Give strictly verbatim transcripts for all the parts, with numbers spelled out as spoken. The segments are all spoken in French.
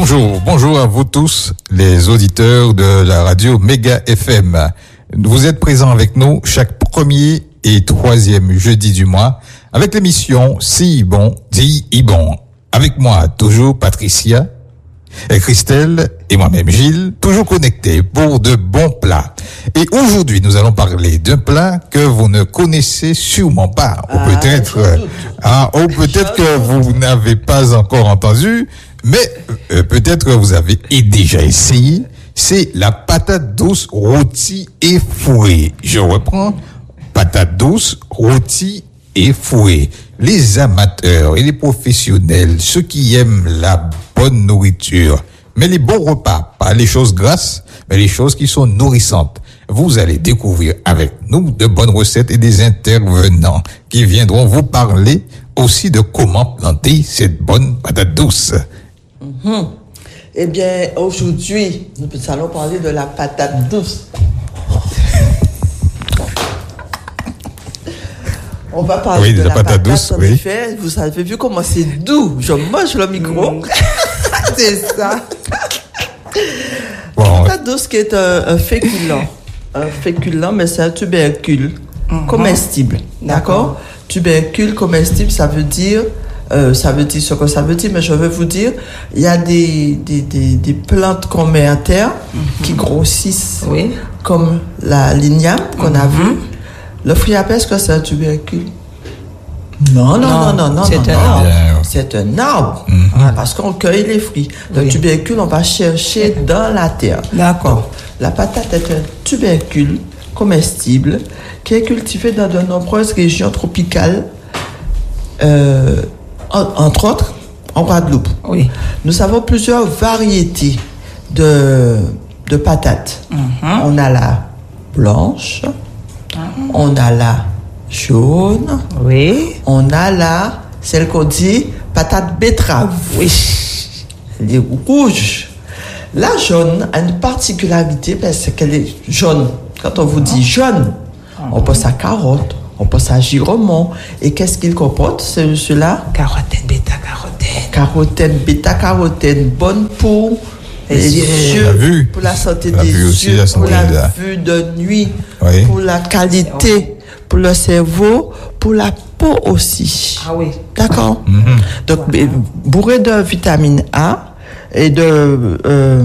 Bonjour, bonjour à vous tous, les auditeurs de la radio Méga F M. Vous êtes présents avec nous chaque premier et troisième jeudi du mois avec l'émission Si bon, dit Ibon. Avec moi, toujours Patricia, et Christelle et moi-même Gilles, toujours connectés pour de bons plats. Et aujourd'hui, nous allons parler d'un plat que vous ne connaissez sûrement pas. Ou Ah, peut-être, ah, ou peut-être que vous n'avez pas encore entendu, mais euh, peut-être que vous avez déjà essayé. C'est la patate douce rôtie et fourrée. Je reprends, patate douce rôtie et fourrée. Les amateurs et les professionnels, ceux qui aiment la bonne nourriture, mais les bons repas, pas les choses grasses, mais les choses qui sont nourrissantes. Vous allez découvrir avec nous de bonnes recettes et des intervenants qui viendront vous parler aussi de comment planter cette bonne patate douce. Mmh. Eh bien, aujourd'hui, nous allons parler de la patate douce. On va parler oui, de la, la patate, patate douce. en Oui. effet. Vous avez vu comment c'est doux. Je mange le micro. Mmh. C'est ça. Bon, la patate douce qui est un, un féculent. Un féculent, mais c'est un tubercule mmh. comestible. D'accord? D'accord. Tubercule comestible, ça veut dire... Euh, ça veut dire ce que ça veut dire, mais je veux vous dire, il y a des, des, des, des plantes qu'on met à terre mm-hmm. qui grossissent, oui. comme la ligname qu'on mm-hmm. a vue. Le fruit à pain, est-ce que c'est un tubercule? Non, non, non, non, non. C'est non, un non. arbre. C'est un arbre, mm-hmm. parce qu'on cueille les fruits. Le oui. tubercule, on va chercher dans la terre. D'accord. Donc, la patate est un tubercule comestible qui est cultivé dans de nombreuses régions tropicales. Euh, Entre autres, en Guadeloupe. Oui. Nous avons plusieurs variétés de, de patates. Mm-hmm. On a la blanche, mm-hmm. on a la jaune, oui. on a la, celle qu'on dit patate betterave. Oui. Elle est rouge. La jaune a une particularité parce qu'elle est jaune. Quand on vous dit jaune, mm-hmm. on pense à carotte. On pense à giromon. Et qu'est-ce qu'il comporte, celui-là? Carotène, bêta-carotène. Carotène, bêta-carotène, bonne pour les, les yeux, la vue. pour la santé la des vue aussi, yeux, la santé pour la de... vue de nuit, oui. pour la qualité, pour le cerveau, pour la peau aussi. Ah oui. D'accord? Mm-hmm. Donc, wow. bourré de vitamine A et de... Euh,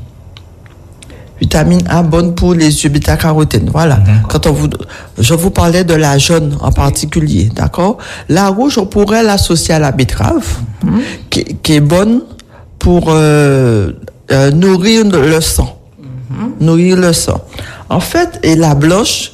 vitamine A bonne pour les yeux, bêta-carotène. Voilà. Mm-hmm. Quand on vous, je vous parlais de la jaune en particulier, d'accord? La rouge, on pourrait l'associer à la betterave, mm-hmm. qui, qui est bonne pour euh, euh, nourrir le sang, mm-hmm. nourrir le sang. En fait, et la blanche,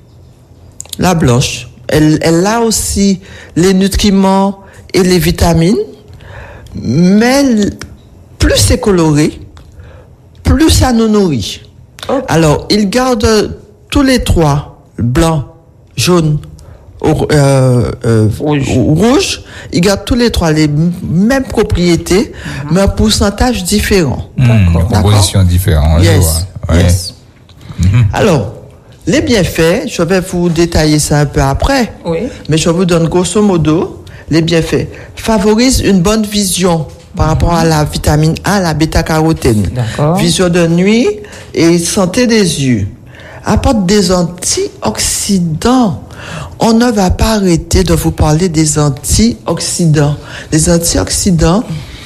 la blanche, elle, elle a aussi les nutriments et les vitamines, mais plus c'est coloré, plus ça nous nourrit. Okay. Alors, il garde tous les trois, blanc, jaune, euh, euh, rouge. rouge, il garde tous les trois les m- mêmes propriétés, mm-hmm. mais un pourcentage différent. Mmh, D'accord. Composition différente. Yes. Ouais. yes. Mm-hmm. Alors, les bienfaits, je vais vous détailler ça un peu après, oui. mais je vous donne grosso modo les bienfaits. Favorise une bonne vision par rapport à la vitamine A, la bêta-carotène. D'accord. Vision de nuit et santé des yeux. Apporte des antioxydants. On ne va pas arrêter de vous parler des antioxydants. Les antioxydants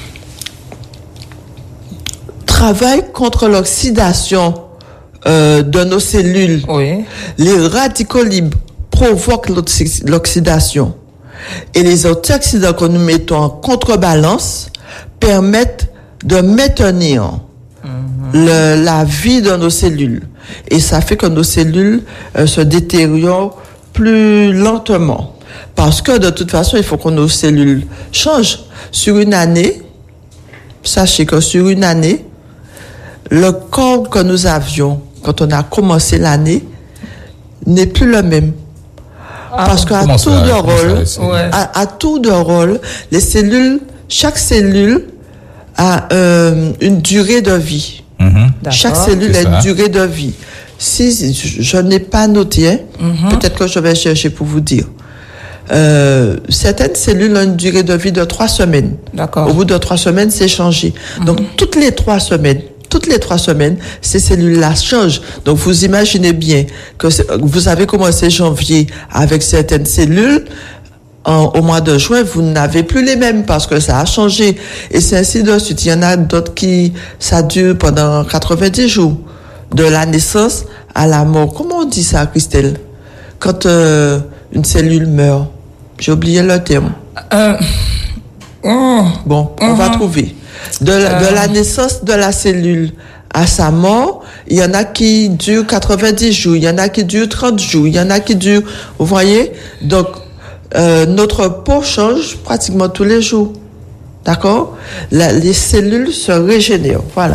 travaillent contre l'oxydation euh, de nos cellules. Oui. Les radicaux libres provoquent l'oxydation. Et les antioxydants que nous mettons en contrebalance permettent de maintenir mmh. le, la vie de nos cellules. Et ça fait que nos cellules euh, se détériorent plus lentement. Parce que de toute façon, il faut que nos cellules changent. Sur une année, sachez que sur une année, le corps que nous avions quand on a commencé l'année n'est plus le même. Ah, Parce qu'à tour ça, de rôle, ouais. à, à tour de rôle, les cellules, chaque cellule a euh, une durée de vie. Mm-hmm. Chaque cellule a une durée de vie. Si je, je n'ai pas noté, hein, mm-hmm. peut-être que je vais chercher pour vous dire. euh, certaines cellules ont une durée de vie de trois semaines. D'accord. Au bout de trois semaines, c'est changé. Mm-hmm. Donc, toutes les trois semaines, toutes les trois semaines, ces cellules-là changent. Donc, vous imaginez bien que vous avez commencé janvier avec certaines cellules. En, au mois de juin, vous n'avez plus les mêmes parce que ça a changé. Et c'est ainsi de suite. Il y en a d'autres qui, ça dure pendant quatre-vingt-dix jours. De la naissance à la mort. Comment on dit ça, Christelle? Quand euh, une cellule meurt. J'ai oublié le terme. Euh, oh, bon, on uh-huh. va trouver. De la, euh. de la naissance de la cellule à sa mort, il y en a qui durent quatre-vingt-dix jours, il y en a qui durent trente jours, il y en a qui durent... Vous voyez? Donc, euh, notre peau change pratiquement tous les jours. D'accord? La, les cellules se régénèrent. Voilà.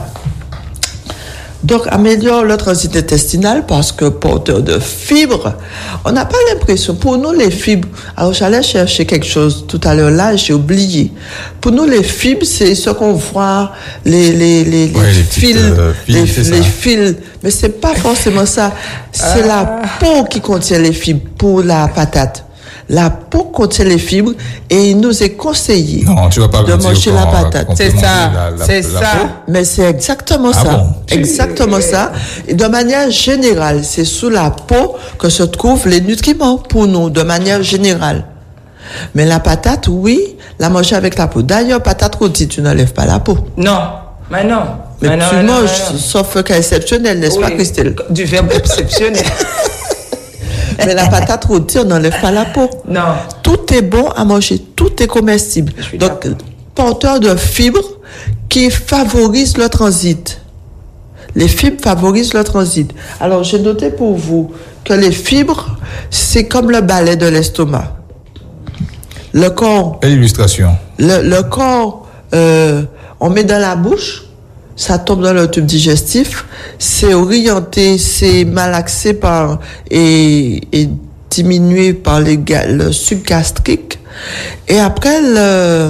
Donc, améliore le transit intestinal parce que porteur de fibres, on n'a pas l'impression, pour nous les fibres, alors j'allais chercher quelque chose tout à l'heure là, j'ai oublié. Pour nous les fibres, c'est ce qu'on voit, les, les, les, les, ouais, les fils, petites, euh, fils, les, les fils, mais c'est pas forcément ça. C'est ah. la peau qui contient les fibres pour la patate. La peau contient les fibres et il nous est conseillé non, tu vas pas de manger la patate. C'est ça, la, la, c'est la ça. Peau. Mais c'est exactement ah ça. Bon? Exactement ça. Et de manière générale, c'est sous la peau que se trouvent les nutriments pour nous, de manière générale. Mais la patate, oui, la manger avec la peau. D'ailleurs, patate rôtie, tu n'enlèves pas la peau. Non, mais non. Mais, mais non, tu mais manges, non, non. sauf cas exceptionnel, n'est-ce oui, pas, Christelle? Du verbe exceptionnel. Mais la patate rôtie, on n'enlève pas la peau. Non. Tout est bon à manger, tout est comestible. Donc, porteur de fibres qui favorisent le transit. Les fibres favorisent le transit. Alors, j'ai noté pour vous que les fibres, c'est comme le balai de l'estomac. Le corps... Quelle illustration? Le, le corps, euh, on met dans la bouche, ça tombe dans le tube digestif, c'est orienté, c'est malaxé par et, et diminué par les, le suc gastrique. Et après, le...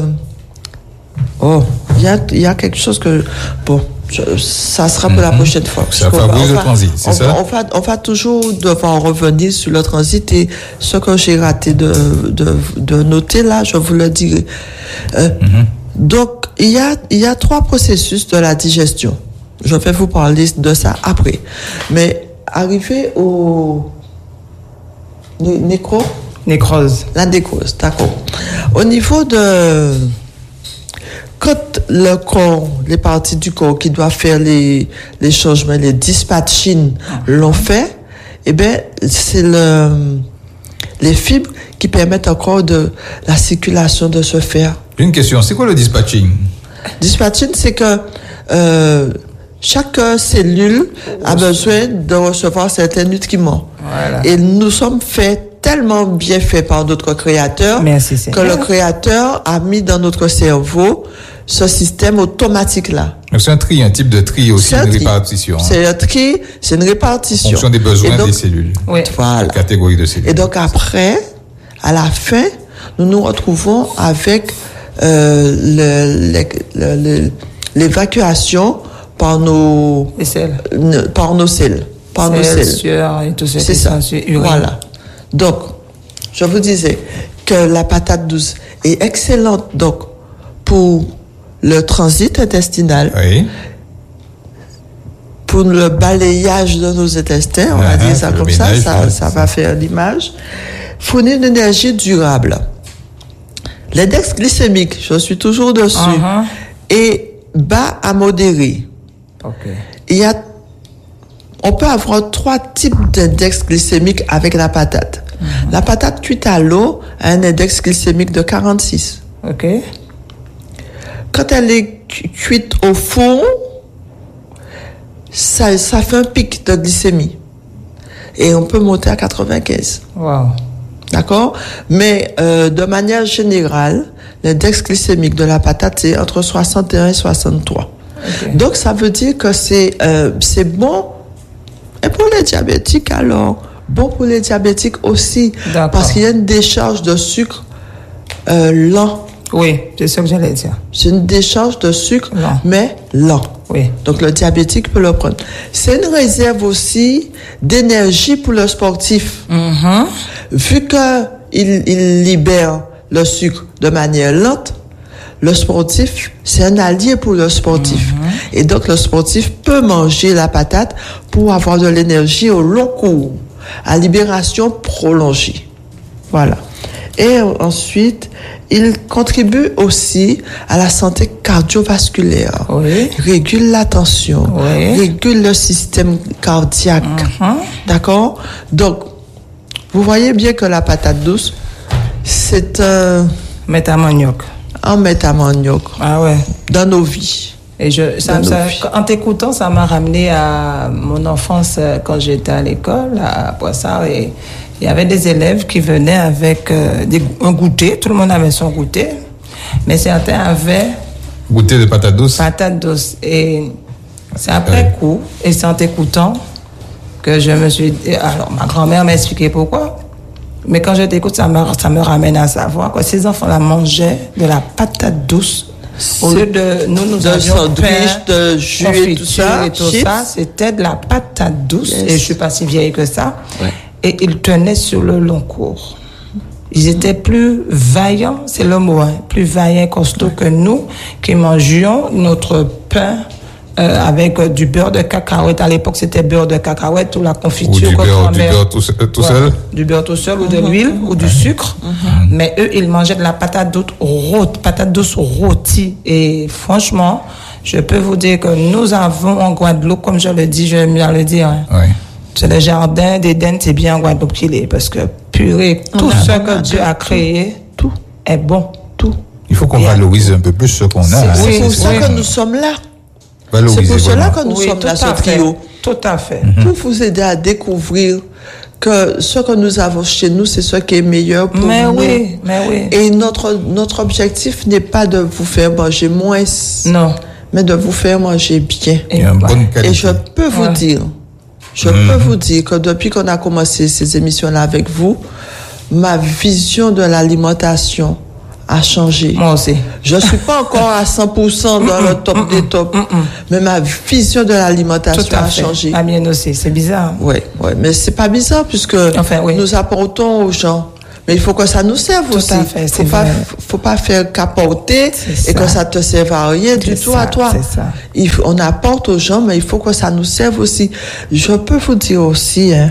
Oh, il y a, y a quelque chose que... Bon, je, ça sera pour mm-hmm. la prochaine fois. Ça favorise le transit, c'est on ça? Va, on, va, on va toujours devoir revenir sur le transit et ce que j'ai raté de, de, de noter là, je vous le dirai. Euh, mm-hmm. Donc, il y a, il y a trois processus de la digestion. Je vais vous parler de ça après. Mais, arrivé au né- nécro? Nécrose. La nécrose, d'accord. Au niveau de... Quand le corps, les parties du corps qui doivent faire les, les changements, les dispatching l'ont fait, eh bien, c'est le, les fibres qui permettent encore de la circulation de se faire. Une question, c'est quoi le dispatching? Dispatching, c'est que euh, chaque cellule a besoin de recevoir certains nutriments. Voilà. Et nous sommes faits, tellement bien faits par notre créateur, Merci, que le créateur a mis dans notre cerveau ce système automatique-là. Donc c'est un tri, un type de tri aussi, une tri. répartition. C'est un tri, c'est une répartition. En fonction des besoins donc, des cellules. Oui. Voilà. Catégorie de cellules. Et donc après, à la fin, nous nous retrouvons avec euh, le, le, le, l'évacuation par nos les selles. Ne, par nos selles, par selles, nos selles. Sueur et tout ça. C'est ça. Voilà. Donc, je vous disais que la patate douce est excellente donc pour le transit intestinal, oui. pour le balayage de nos intestins, on ah, va dire ça comme ménage, ça, ça, ouais, ça va faire l'image. Fournir une énergie durable. L'index glycémique, je suis toujours dessus, uh-huh. est bas à modéré. Okay. Il y a, on peut avoir trois types d'index glycémique avec la patate. Mm-hmm. La patate cuite à l'eau a un index glycémique de quarante-six. Ok. Quand elle est cuite au four, ça, ça fait un pic de glycémie. Et on peut monter à quatre-vingt-quinze. Wow. D'accord? Mais euh, de manière générale, l'index glycémique de la patate, c'est entre soixante et un et soixante-trois. Okay. Donc, ça veut dire que c'est, euh, c'est bon. Et pour les diabétiques, alors, bon pour les diabétiques aussi. D'accord. Parce qu'il y a une décharge de sucre euh, lent. Oui, c'est ça que j'allais dire. C'est une décharge de sucre, lent. mais lent. Oui. Donc, le diabétique peut le prendre. C'est une réserve aussi d'énergie pour le sportif. Mm-hmm. Vu que il, il libère le sucre de manière lente, le sportif, c'est un allié pour le sportif. Mm-hmm. Et donc, le sportif peut manger la patate pour avoir de l'énergie au long cours, à libération prolongée. Voilà. Et ensuite, il contribue aussi à la santé cardiovasculaire. Oui. Régule la tension, Oui. régule le système cardiaque. Mm-hmm. D'accord? Donc, vous voyez bien que la patate douce, c'est un, Métamanioc. un métamanioc Ah ouais. dans nos vies. Et je, ça, Dans nos ça, vies. en t'écoutant, ça m'a ramené à mon enfance euh, quand j'étais à l'école, à Poissard, et il y avait des élèves qui venaient avec euh, des, un goûter, tout le monde avait son goûter, mais certains avaient Goûter de patate douce. patate douce. Et c'est après Ouais. coup, et c'est en t'écoutant, que je me suis dit, alors ma grand-mère m'a expliqué pourquoi, mais quand je t'écoute, ça me, ça me ramène à savoir que ces enfants-là mangeaient de la patate douce. Au lieu de nous, nous De avions sandwich, pain, de jus et tout confiture ça, et tout chips. ça, c'était de la patate douce. Yes. Et je suis pas si vieille que ça. Ouais. Et ils tenaient sur le long cours. Ils étaient plus vaillants, c'est le mot, hein, plus vaillants, costauds que nous, qui mangions notre pain euh, avec euh, du beurre de cacahuète. À l'époque, c'était beurre de cacahuète ou la Ou confiture. du que beurre, du grand-mère- beurre tout, se- tout Ouais, seul. du beurre tout seul ou de l'huile ou du sucre. Mais eux, ils mangeaient de la patate douce rôtie, patate douce rôtie. Et franchement, je peux vous dire que nous avons en Guadeloupe, comme je le dis, je vais bien le dire, hein, Oui. c'est le jardin d'Éden, c'est bien en Guadeloupe qu'il est. Parce que purée, tout a- ce on que a Dieu de a créé, tout. est bon. Tout. Il faut qu'on Et- valorise un peu plus ce qu'on a. hein. C'est Oui, pour ça oui. que nous sommes là. Valoriser C'est pour cela vraiment. que nous Oui, sommes tout là, à ce fait. trio. Tout à fait. Pour vous aider à découvrir que ce que nous avons chez nous, c'est ce qui est meilleur pour Mais nous. oui, mais oui. Et notre, notre objectif n'est pas de vous faire manger moins, Non. mais de vous faire manger bien. Il y a une bonne Et qualité. je peux vous Ouais. dire, je peux vous dire que depuis qu'on a commencé ces émissions-là avec vous, ma vision de l'alimentation a changé. Moi aussi. Je suis pas encore à cent pour cent dans le top des tops, mais ma vision de Tout l'alimentation à a fait. changé. La mienne aussi, c'est bizarre. Ouais, ouais, mais c'est pas bizarre puisque Enfin, oui. nous apportons aux gens. Mais il faut que ça nous serve Tout aussi. à fait, faut c'est pas, vrai. faut pas faire qu'apporter C'est et que ça. ça te serve à rien du C'est tout ça, à toi. c'est ça. Il faut- on apporte aux gens, mais il faut que ça nous serve aussi. Je peux vous dire aussi, hein,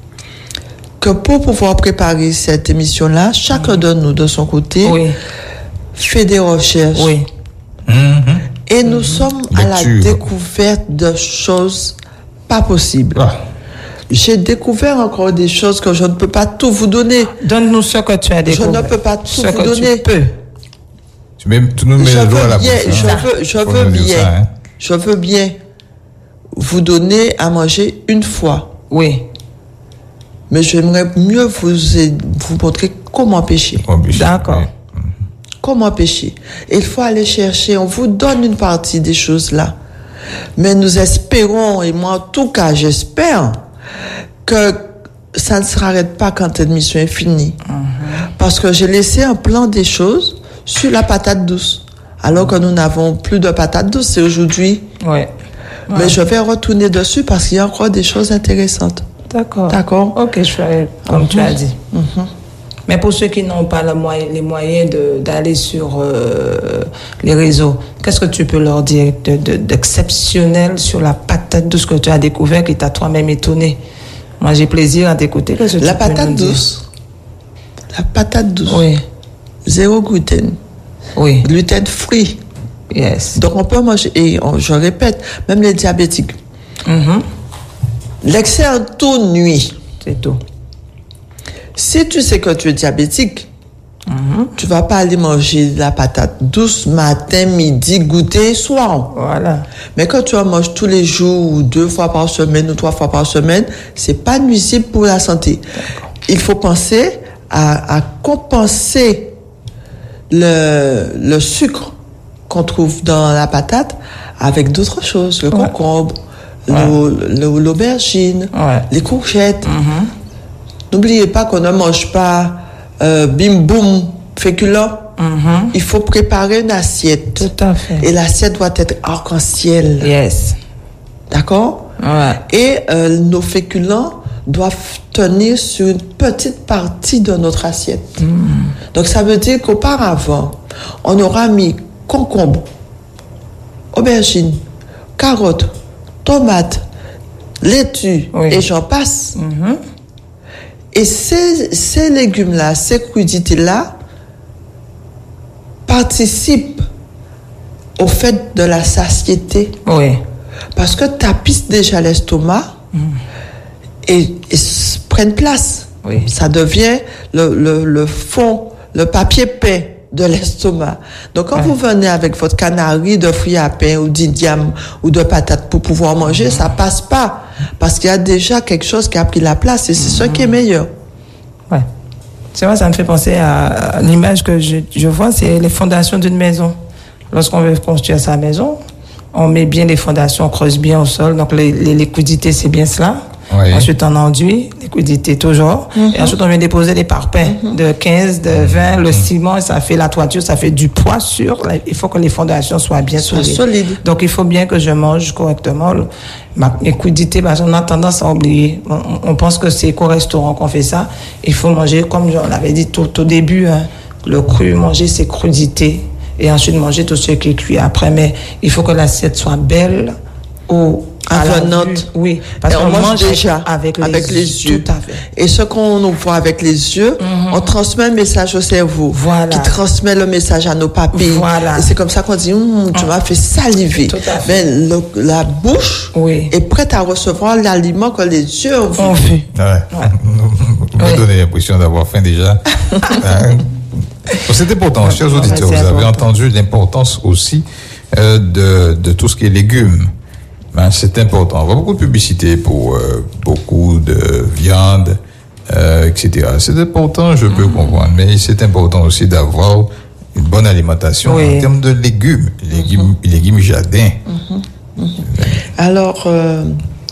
que pour pouvoir préparer cette émission-là, chacun de nous, de son côté, Oui, fait des recherches. oui. Mhm. Et nous sommes à la Lecture. découverte de choses pas possibles. Ah. J'ai découvert encore des choses que je ne peux pas tout vous donner. Donne-nous ce que tu as Je découvert. ne peux pas tout ce vous que donner. tu peux. Tu, mets, tu nous mets Je le doigt à veux la bien, bouche. je hein. veux, je Faut veux nous dire bien, ça, hein. je veux bien vous donner à manger une fois. Oui, Mais j'aimerais mieux vous, aid- vous montrer comment pêcher. Obligé. d'accord. Oui. Comment pêcher. Et il faut aller chercher. On vous donne une partie des choses là. Mais nous espérons, et moi en tout cas j'espère, que ça ne s'arrête pas quand cette mission est finie. Parce que j'ai laissé un plan des choses sur la patate douce. Alors que nous n'avons plus de patate douce, c'est aujourd'hui. Oui. Mais je vais retourner dessus parce qu'il y a encore des choses intéressantes. D'accord. D'accord. Ok, je ferai comme tu as dit. Mais pour ceux qui n'ont pas le moyen, les moyens de- d'aller sur euh, les réseaux, qu'est-ce que tu peux leur dire de- de- d'exceptionnel sur la patate douce que tu as découvert qui t'a toi-même étonné? Moi, j'ai plaisir à t'écouter. Qu'est-ce que tu La peux patate nous dire? douce. La patate douce. Oui, Zéro gluten. oui, Gluten free. yes. Donc on peut manger, et on- je répète, même les diabétiques. Mhm. L'excès en tout nuit. C'est tout. Si tu sais que tu es diabétique, tu vas pas aller manger de la patate douce matin, midi, goûter, soir. Voilà. Mais quand tu en manges tous les jours, ou deux fois par semaine, ou trois fois par semaine, c'est pas nuisible pour la santé. Il faut penser à, à compenser le, le sucre qu'on trouve dans la patate avec d'autres choses, le Ouais. concombre, l'au- l'au- l'aubergine, Ouais. les courgettes. Mhm. N'oubliez pas qu'on ne mange pas euh, bim boum féculent. Mhm. Il faut préparer une assiette. Tout à fait. Et l'assiette doit être arc-en-ciel. Yes. D'accord? Ouais. Et euh, nos féculents doivent tenir sur une petite partie de notre assiette. Mmh. Donc ça veut dire qu'auparavant, on aura mis concombre, aubergine, carottes, tomates, laitue, oui. et j'en passe. Mmh. Et ces, ces légumes-là, ces crudités-là, participent au fait de la satiété. Oui. Parce que tapissent déjà l'estomac mmh. et, et prennent place. Oui. Ça devient le, le, le fond, le papier peint de l'estomac. Donc, quand ouais. vous venez avec votre canari de fruits à pain ou d'idiame ou de patates pour pouvoir manger, mmh. ça passe pas. Parce qu'il y a déjà quelque chose qui a pris la place et c'est mmh. ce qui est meilleur. Ouais. C'est vrai, ça me fait penser à, à l'image que je, je vois, c'est les fondations d'une maison. Lorsqu'on veut construire sa maison, on met bien les fondations, on creuse bien au sol. Donc, les, les liquidités, c'est bien cela. Oui. Ensuite, on enduit, liquidité toujours. Mm-hmm. Et ensuite, on vient déposer les parpaings mm-hmm. de quinze, de vingt, le ciment, ça fait la toiture, ça fait du poids sur. Il faut que les fondations soient bien solides. Solide. Donc, il faut bien que je mange correctement. Ma liquidité, parce qu'on a tendance à oublier. On, on pense que c'est qu'au restaurant qu'on fait ça. Il faut manger, comme on l'avait dit tout au début, hein, le cru, manger ses crudités. Et ensuite, manger tout ce qui est cuit après. Mais il faut que l'assiette soit belle au avenante. Oui, parce qu'on mange, mange déjà avec les, avec les yeux. Tout à fait. Et ce qu'on nous voit avec les yeux, mm-hmm. on transmet un message au cerveau, voilà. qui transmet le message à nos papilles. Voilà. Et c'est comme ça qu'on dit, hm, tu mm. m'as fait saliver. Tout à fait. Mais le, la bouche oui. est prête à recevoir l'aliment que les yeux ont vu. On vu. Ouais. Ouais. Vous me donnez l'impression d'avoir faim déjà. hein? C'est important, chers ouais, auditeurs, vous important. avez entendu l'importance aussi euh, de, de tout ce qui est légumes. Ben, c'est important. On voit beaucoup de publicité pour euh, beaucoup de viande, euh, et cetera. C'est important, je peux mmh. comprendre, mais c'est important aussi d'avoir une bonne alimentation oui. en termes de légumes, légumes, mmh. légumes jardins. Mmh. Mmh. Alors, euh,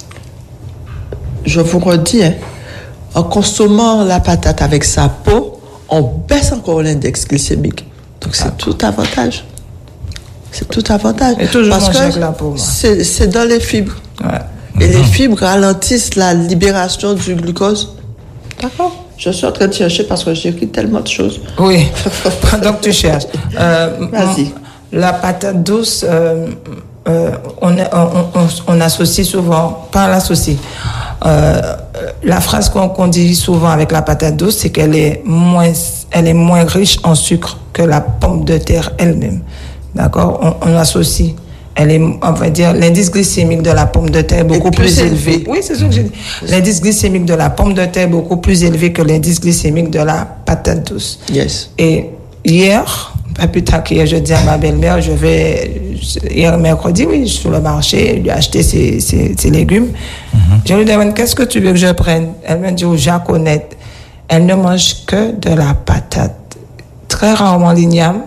je vous redis, hein, en consommant la patate avec sa peau, on baisse encore l'index glycémique. Donc, c'est ah. tout avantage. C'est tout avantage. Et toujours parce que la peau, c'est, c'est dans les fibres. Ouais. Et mmh. les fibres ralentissent la libération du glucose. D'accord? Je suis en train de chercher parce que j'écris tellement de choses. Oui. Donc, tu cherches. Euh, Vas-y. La patate douce, euh, euh, on, on, on, on associe souvent, pas l'associe. Euh, la phrase qu'on, qu'on dit souvent avec la patate douce, c'est qu'elle est moins, elle est moins riche en sucre que la pomme de terre elle-même. D'accord, on, on associe. Elle est, on va dire, l'indice glycémique de la pomme de terre est beaucoup plus, plus élevé. élevé. Oui, c'est ce que j'ai dit. L'indice glycémique de la pomme de terre est beaucoup plus élevé que l'indice glycémique de la patate douce. Yes. Et hier, pas plus tard qu'hier, je dis à ma belle-mère, je vais, hier mercredi, oui, je suis sur le marché, lui acheter ses, ses, ses légumes. Mm-hmm. Je lui demande, qu'est-ce que tu veux que je prenne? Elle me dit, oh, Jaconette. Elle ne mange que de la patate. Très rarement l'igname.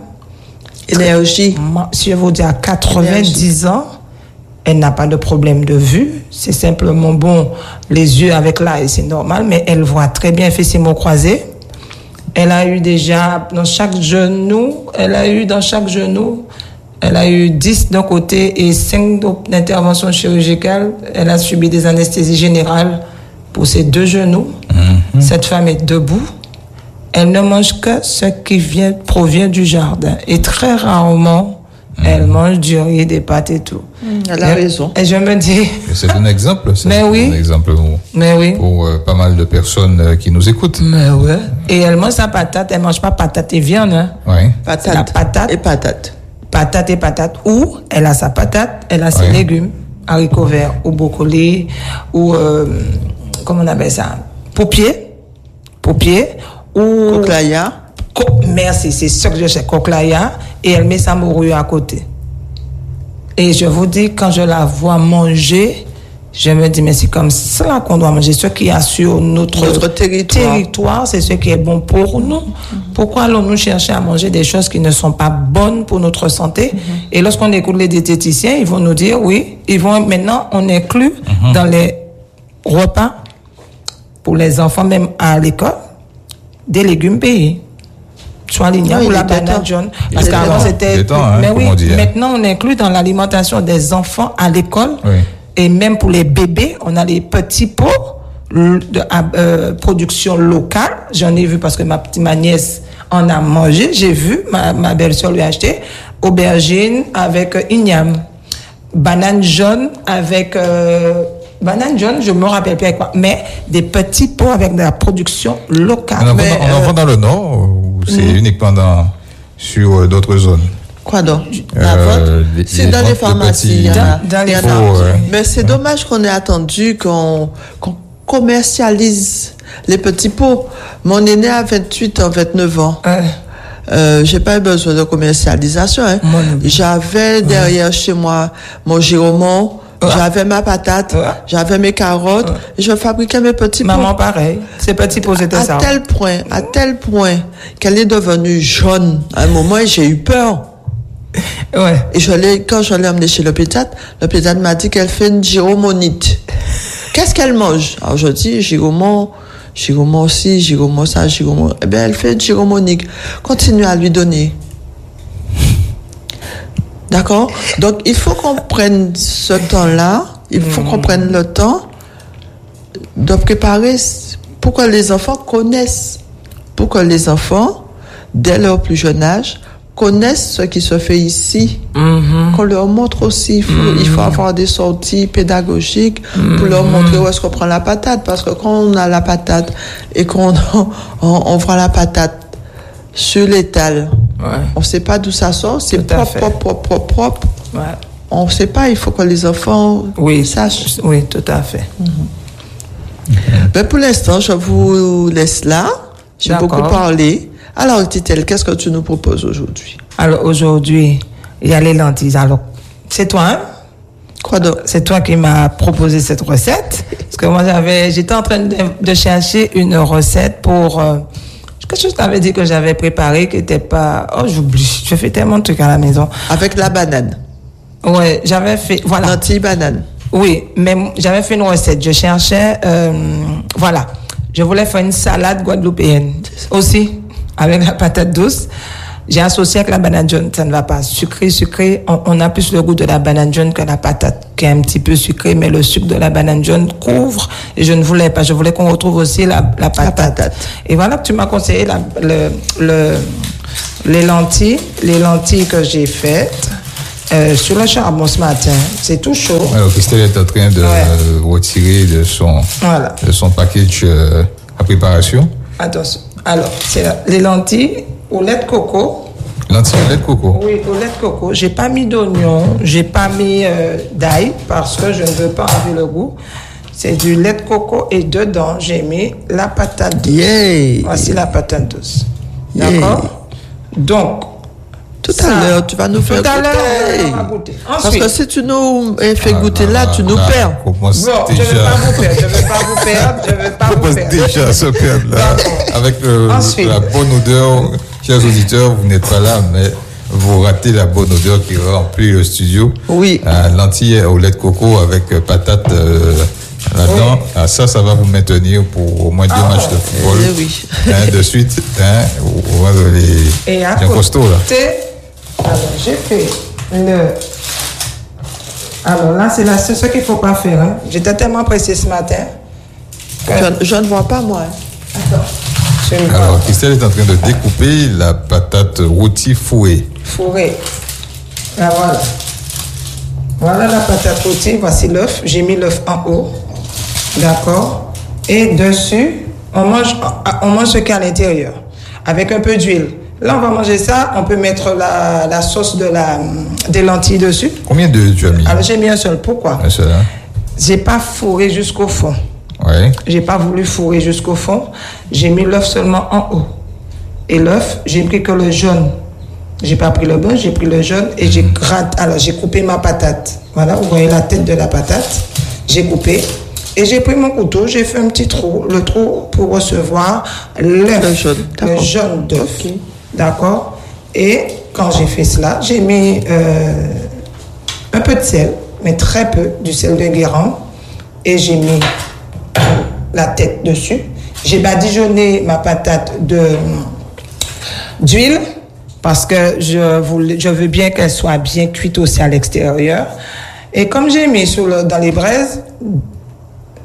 Énergie. Si je vous dis à quatre-vingt-dix ans, elle n'a pas de problème de vue. C'est simplement bon, les yeux avec l'œil, c'est normal, mais elle voit très bien, elle fait ses mots croisés. Elle a eu déjà, dans chaque genou, elle a eu dans chaque genou, elle a eu dix d'un côté et cinq d'intervention chirurgicale. Elle a subi des anesthésies générales pour ses deux genoux. Mm-hmm. Cette femme est debout. Elle ne mange que ce qui vient, provient du jardin. Et très rarement, mmh. elle mange du riz, des pâtes et tout. Mmh, elle a et, raison. Et je me dis... C'est un exemple. C'est mais oui. un exemple pour, mais oui. pour euh, pas mal de personnes euh, qui nous écoutent. Mais ouais. Et elle mange sa patate. Elle ne mange pas patate et viande. Hein. Oui. Patate la patate. Et patate. Patate et patate. Ou elle a sa patate, elle a ses oui. légumes, haricots verts, ou brocoli, ou... Euh, comment on appelle ça? Paupier. Paupier. Ou coquelaya. Co- merci, c'est ce que je sais, coquelaya, et elle met sa morue à côté. Et je vous dis, quand je la vois manger, je me dis, mais c'est comme ça qu'on doit manger. Ce qui assure notre, notre territoire. territoire, c'est ce qui est bon pour nous. Mm-hmm. Pourquoi allons-nous chercher à manger des choses qui ne sont pas bonnes pour notre santé? Mm-hmm. Et lorsqu'on écoute les diététiciens, ils vont nous dire, oui, ils vont, maintenant, on inclut mm-hmm. dans les repas pour les enfants, même à l'école, des légumes pays, soit l'igname oui, ou la banane jaune. Parce qu'avant c'était. Temps, hein, mais oui, on dit, hein. Maintenant on inclut dans l'alimentation des enfants à l'école. Oui. Et même pour les bébés, on a les petits pots, de euh, production locale. J'en ai vu parce que ma petite ma nièce en a mangé. J'ai vu ma, ma belle-sœur lui acheter aubergine avec euh, igname, banane jaune avec euh, banane jaune, je me rappelle plus avec quoi, mais des petits pots avec de la production locale. On en mais, voit dans, on en euh, voit dans le nord ou c'est mm. uniquement dans, sur euh, d'autres zones? Quoi donc? Euh, La vente? les- C'est les dans les ventes de pharmacies. petits- il y en a. Dans- dans les Il y en a. pharmacies. Oh, ouais. Mais c'est dommage qu'on ait attendu qu'on qu'on commercialise les petits pots. Mon aîné a vingt-huit ans, vingt-neuf ans. euh, Euh, j'ai pas eu besoin de commercialisation. Hein. Moi non plus. J'avais derrière chez moi mon giromont, Ouais. j'avais ma patate, Ouais. j'avais mes carottes, Ouais. et je fabriquais mes petits maman pots. pareil, ces petits pots c'était À ça. tel point, à tel point qu'elle est devenue jaune. À un moment, j'ai eu peur. Ouais. Et je l'ai, quand je l'ai emmenée chez le pédiatre, le pédiatre m'a dit qu'elle fait une gyromonite. Qu'est-ce qu'elle mange? Alors je dis, gyromon, gyromon aussi, gyromon ça, gyromon. Eh bien, elle fait une gyromonique. Continue à lui donner. D'accord? Donc, il faut qu'on prenne ce temps-là, il faut qu'on prenne le temps de préparer pour que les enfants connaissent, pour que les enfants, dès leur plus jeune âge, connaissent ce qui se fait ici. Mm-hmm. Qu'on leur montre aussi, il faut, Mm-hmm. il faut avoir des sorties pédagogiques mm-hmm. pour leur montrer où est-ce qu'on prend la patate. Parce que quand on a la patate et qu'on on, on voit la patate sur l'étal, Ouais. on ne sait pas d'où ça sort, c'est Tout à propre, fait. propre, propre, propre, propre. Ouais. On ne sait pas, il faut que les enfants Oui, sachent. Oui, tout à fait. Mais pour l'instant, je vous laisse là. J'ai D'accord. beaucoup parlé. Alors, Titel, qu'est-ce que tu nous proposes aujourd'hui? Alors aujourd'hui, il y a les lentilles. Alors, c'est toi, hein? Quoi donc? C'est toi qui m'as proposé cette recette. Parce que moi, j'avais, j'étais en train de, de chercher une recette pour. Euh, Qu'est-ce que je t'avais dit que j'avais préparé qui n'était pas. Oh, j'oublie. Je fais tellement de trucs à la maison. Avec la banane. Ouais, j'avais fait. Voilà. Lentilles, banane. Oui, mais j'avais fait une recette. Je cherchais. Euh, voilà. Je voulais faire une salade guadeloupéenne. Aussi, avec la patate douce. J'ai associé avec la banane jaune, ça ne va pas. Sucré, sucré, on, on a plus le goût de la banane jaune que la patate, qui est un petit peu sucré, mais le sucre de la banane jaune couvre, et je ne voulais pas. Je voulais qu'on retrouve aussi la, la, patate. La patate. Et voilà que tu m'as conseillé la, le, le, les lentilles, les lentilles que j'ai faites euh, sur le charbon ce matin. C'est tout chaud. Alors, Christelle est en train de Ouais. euh, retirer de son, Voilà. de son package euh, à préparation. Attention. Alors, c'est la- les lentilles au lait de coco. Lentilles au lait de coco. Oui, au lait de coco. J'ai pas mis d'oignon, j'ai pas mis euh, d'ail parce que je ne veux pas enlever le goût. C'est du lait de coco et dedans, j'ai mis la patate douce. Yeah. Voici la patate douce. Yeah. D'accord? Donc, Tout ça- à l'heure, tu vas nous faire Tout à l'heure, goûter. on va goûter. Parce Ensuite, que si tu nous eh, fais Ah, goûter là, là, tu nous là, perds. on commence bon, je ne vais déjà, pas vous perdre, je ne vais pas vous perdre, je ne vais pas on vous commence perdre. déjà à se perdre là. D'accord. Avec le- Ensuite. la bonne odeur. Chers auditeurs, vous n'êtes pas là, mais vous ratez la bonne odeur qui remplit le studio. Oui. Euh, lentilles au lait de coco avec euh, patate euh, là-dedans. Oui. Ah, ça, ça va vous maintenir pour au moins deux Ah, matchs de football. Eh oui. Hein, de suite, hein, on va les Et à bien costaud là. côté, alors j'ai fait le. Alors là, c'est là, c'est ce qu'il ne faut pas faire. Hein. J'étais tellement pressée ce matin. que- Je, je ne vois pas, moi. Attends, je vais Alors, Christelle est en train de découper la patate rôtie fouée. fourrer. Là, voilà. Voilà la patate rôtie. Voici l'œuf. J'ai mis l'œuf en haut. D'accord. Et dessus, on mange, on mange ce qu'il y a à l'intérieur. Avec un peu d'huile. Là, on va manger ça. On peut mettre la, la sauce de la, des lentilles dessus. Combien de tu as mis? Alors, j'ai mis un seul. Pourquoi? Un seul, hein? J'ai pas fourré jusqu'au fond. Ouais. J'ai pas voulu fourrer jusqu'au fond. J'ai mis l'œuf seulement en haut. Et l'œuf, j'ai pris que le jaune. J'ai pas pris le blanc, j'ai pris le jaune et j'ai gratte. Alors, j'ai coupé ma patate. Voilà, vous voyez la tête de la patate. J'ai coupé. Et j'ai pris mon couteau, j'ai fait un petit trou, le trou pour recevoir l'œuf. Le jaune, Le d'accord. jaune d'œuf. Ok. D'accord? Et quand j'ai fait cela, j'ai mis euh, un peu de sel, mais très peu, du sel de Guérande. Et j'ai mis la tête dessus. J'ai badigeonné ma patate de d'huile parce que je, voulais, je veux bien qu'elle soit bien cuite aussi à l'extérieur. Et comme j'ai mis sur le, dans les braises,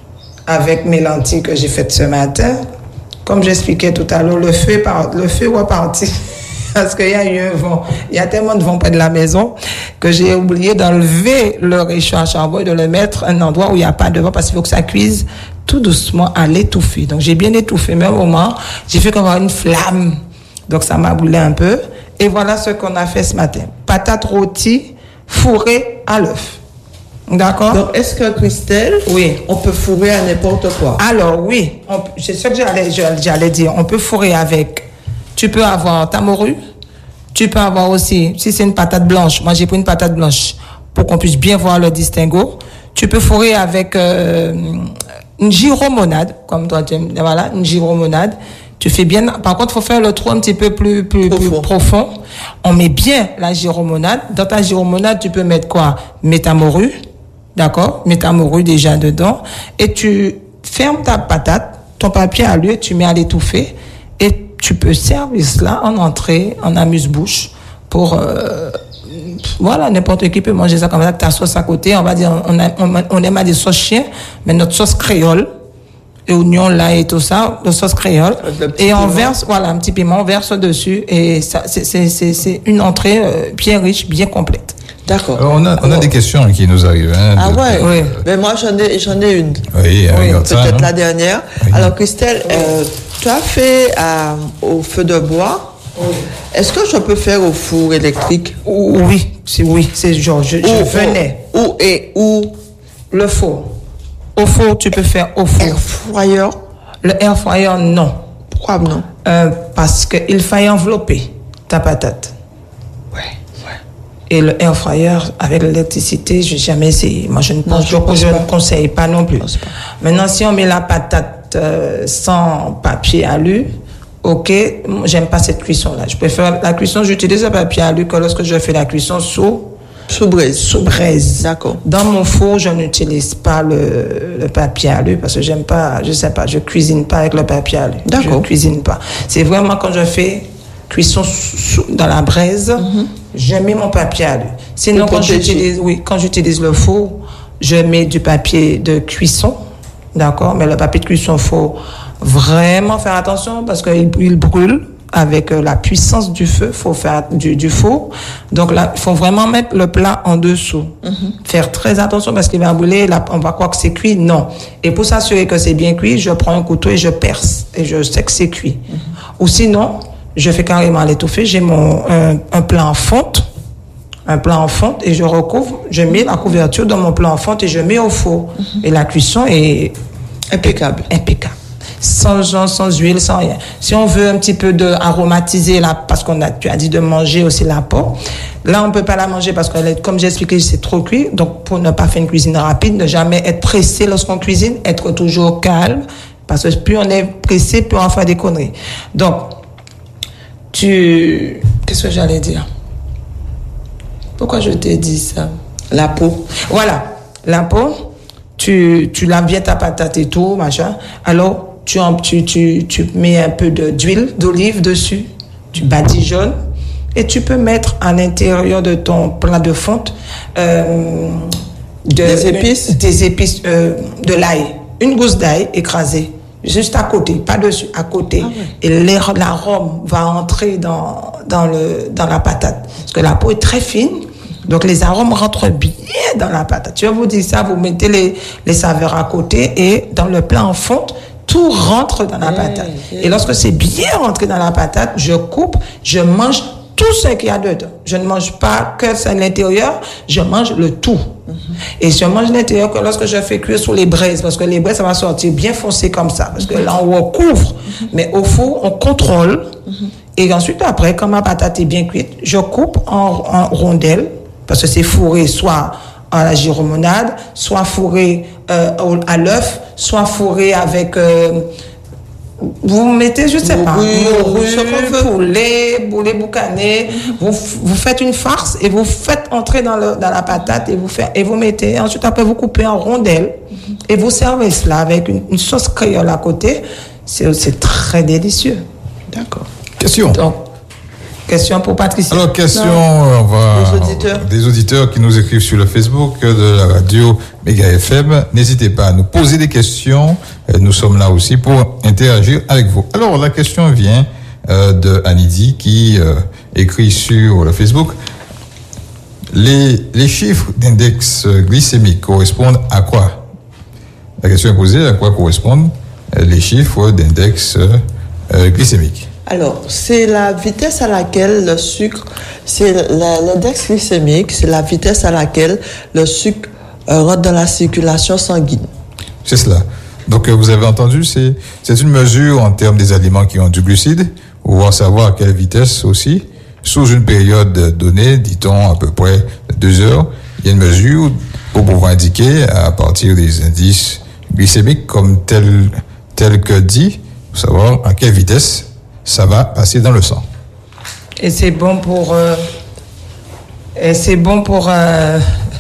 avec mes lentilles que j'ai faites ce matin. Comme j'expliquais tout à l'heure, le feu est par, le feu est reparti. Parce qu'il y a eu un vent. Il y a tellement de vent près de la maison que j'ai oublié d'enlever le réchaud à charbon et de le mettre à un endroit où il n'y a pas de vent parce qu'il faut que ça cuise tout doucement à l'étouffer. Donc j'ai bien étouffé, mais au moment, j'ai fait comme une flamme. Donc ça m'a brûlé un peu. Et voilà ce qu'on a fait ce matin. Patates rôties fourrées à l'œuf. D'accord? Donc, est-ce que, Christelle, oui, on peut fourrer à n'importe quoi? Alors, oui. On, c'est ce que j'allais, j'allais dire. On peut fourrer avec... Tu peux avoir ta morue. Tu peux avoir aussi, si c'est une patate blanche, moi j'ai pris une patate blanche pour qu'on puisse bien voir le distinguo. Tu peux fourrer avec euh, une gyromonade, comme toi tu aimes, voilà, une gyromonade. Tu fais bien, par contre, il faut faire le trou un petit peu plus, plus, profond. plus profond. On met bien la gyromonade. Dans ta gyromonade, tu peux mettre quoi? Mets ta morue, d'accord? Mets ta morue déjà dedans. Et tu fermes ta patate, ton papier à l'huile, tu mets à l'étouffer. Et tu peux servir cela en entrée, en amuse-bouche, pour... Euh, voilà, n'importe qui peut manger ça comme ça, ta sauce à côté. On va dire, on, a, on, on aime à des sauces chiens, mais notre sauce créole, et oignon, là et tout ça, de sauce créole. Et on verse, voilà, un petit piment, on verse dessus. Et ça, c'est, c'est, c'est, c'est une entrée euh, bien riche, bien complète. D'accord. Alors, on a, on a des questions qui nous arrivent. Hein, ah de, ouais, de, oui. Mais moi, j'en ai, j'en ai une. Oui, oui peut-être ça, la dernière. Oui. Alors, Christelle, oui. euh, tu as fait euh, au feu de bois. Oui. Est-ce que je peux faire au four électrique? Oui, c'est, oui, c'est genre, je, je venais. Où et où? Le four. Au four, tu peux faire au four. Air fryer? Le air fryer, non. Pourquoi non? euh, Parce qu'il faille envelopper ta patate. Ouais, ouais. Et le air fryer, avec l'électricité, je n'ai jamais essayé. Moi, je ne, pense, non, je, je, je ne conseille pas non plus. Maintenant, si on met la patate euh, sans papier alu, ok, j'aime pas cette cuisson-là. Je préfère la cuisson, j'utilise le papier alu que lorsque je fais la cuisson sous... Sous braise. Sous braise. D'accord. Dans mon four, je n'utilise pas le, le papier alu parce que j'aime pas, je sais pas, je cuisine pas avec le papier alu. D'accord. Je cuisine pas. C'est vraiment quand je fais cuisson sous, dans la braise, mm-hmm. je mets mon papier alu. Sinon, quand j'utilise, oui, quand j'utilise le four, je mets du papier de cuisson. D'accord? Mais le papier de cuisson, faut vraiment faire attention parce qu'il il brûle. Avec euh, la puissance du feu, faut faire du, du four. Donc là, il faut vraiment mettre le plat en dessous. Mm-hmm. Faire très attention parce qu'il va brûler. Là, on va croire que c'est cuit. Non. Et pour s'assurer que c'est bien cuit, je prends un couteau et je perce. Et je sais que c'est cuit. Mm-hmm. Ou sinon, je fais carrément l'étouffer. J'ai mon un, un plat en fonte. Un plat en fonte et je recouvre. Je mets la couverture dans mon plat en fonte et je mets au four. Mm-hmm. Et la cuisson est impeccable. Impeccable. Sans genre, sans huile, sans rien. Si on veut un petit peu de aromatiser la, parce qu'on a, tu as dit de manger aussi la peau. Là, on peut pas la manger parce que, comme j'ai expliqué, c'est trop cuit. Donc, pour ne pas faire une cuisine rapide, ne jamais être pressé lorsqu'on cuisine, être toujours calme. Parce que plus on est pressé, plus on va faire des conneries. Donc, tu, qu'est-ce que j'allais dire? Pourquoi je t'ai dit ça? La peau. Voilà. La peau. Tu, tu laves bien ta patate et tout, machin. Alors, Tu, tu, tu, tu mets un peu de, d'huile d'olive dessus, tu badigeonnes et tu peux mettre à l'intérieur de ton plat de fonte euh, de, des épices, des épices euh, de l'ail, une gousse d'ail écrasée, juste à côté, pas dessus, à côté. Ah ouais. Et l'air, l'arôme va entrer dans, dans, le, dans la patate. Parce que la peau est très fine. Donc, les arômes rentrent bien dans la patate. Je vais vous dire ça, vous mettez les, les saveurs à côté et dans le plat en fonte, tout rentre dans la patate. Hey, hey. Et lorsque c'est bien rentré dans la patate, je coupe, je mange tout ce qu'il y a dedans. Je ne mange pas que ça à l'intérieur, je mange le tout. Mm-hmm. Et je mange l'intérieur que lorsque je fais cuire sur les braises, parce que les braises, ça va sortir bien foncé comme ça. Parce que là, on recouvre. Mm-hmm. Mais au four, on contrôle. Mm-hmm. Et ensuite, après, quand ma patate est bien cuite, je coupe en, en rondelles, parce que c'est fourré soit à la gyromonade, soit fourré euh, à l'œuf, soit fourré avec... Euh, vous mettez, je sais pas, morue, poulet, poulet boucané, vous, vous faites une farce et vous faites entrer dans, le, dans la patate et vous, faites, et vous mettez, ensuite après vous coupez en rondelles et vous servez cela avec une, une sauce créole à côté. C'est, c'est très délicieux. D'accord. Question. Donc, Question pour Patricia. Alors, question on va, Des auditeurs. des auditeurs qui nous écrivent sur le Facebook de la radio Méga F M. N'hésitez pas à nous poser des questions. Nous sommes là aussi pour interagir avec vous. Alors, la question vient euh, de Anidi qui euh, écrit sur le Facebook. Les, les chiffres d'index glycémique correspondent à quoi? La question est posée, à quoi correspondent les chiffres d'index euh, glycémique? Alors, c'est la vitesse à laquelle le sucre, c'est la- l'index glycémique, c'est la vitesse à laquelle le sucre euh, rentre dans la circulation sanguine. C'est cela. Donc, euh, vous avez entendu, c'est, c'est une mesure en termes des aliments qui ont du glucide, pour pouvoir savoir à quelle vitesse aussi, sous une période donnée, dit-on à peu près deux heures, il y a une mesure pour pouvoir indiquer à partir des indices glycémiques comme tel, tel que dit, pour savoir à quelle vitesse ça va passer dans le sang. Et c'est bon pour. euh, et c'est bon pour. euh,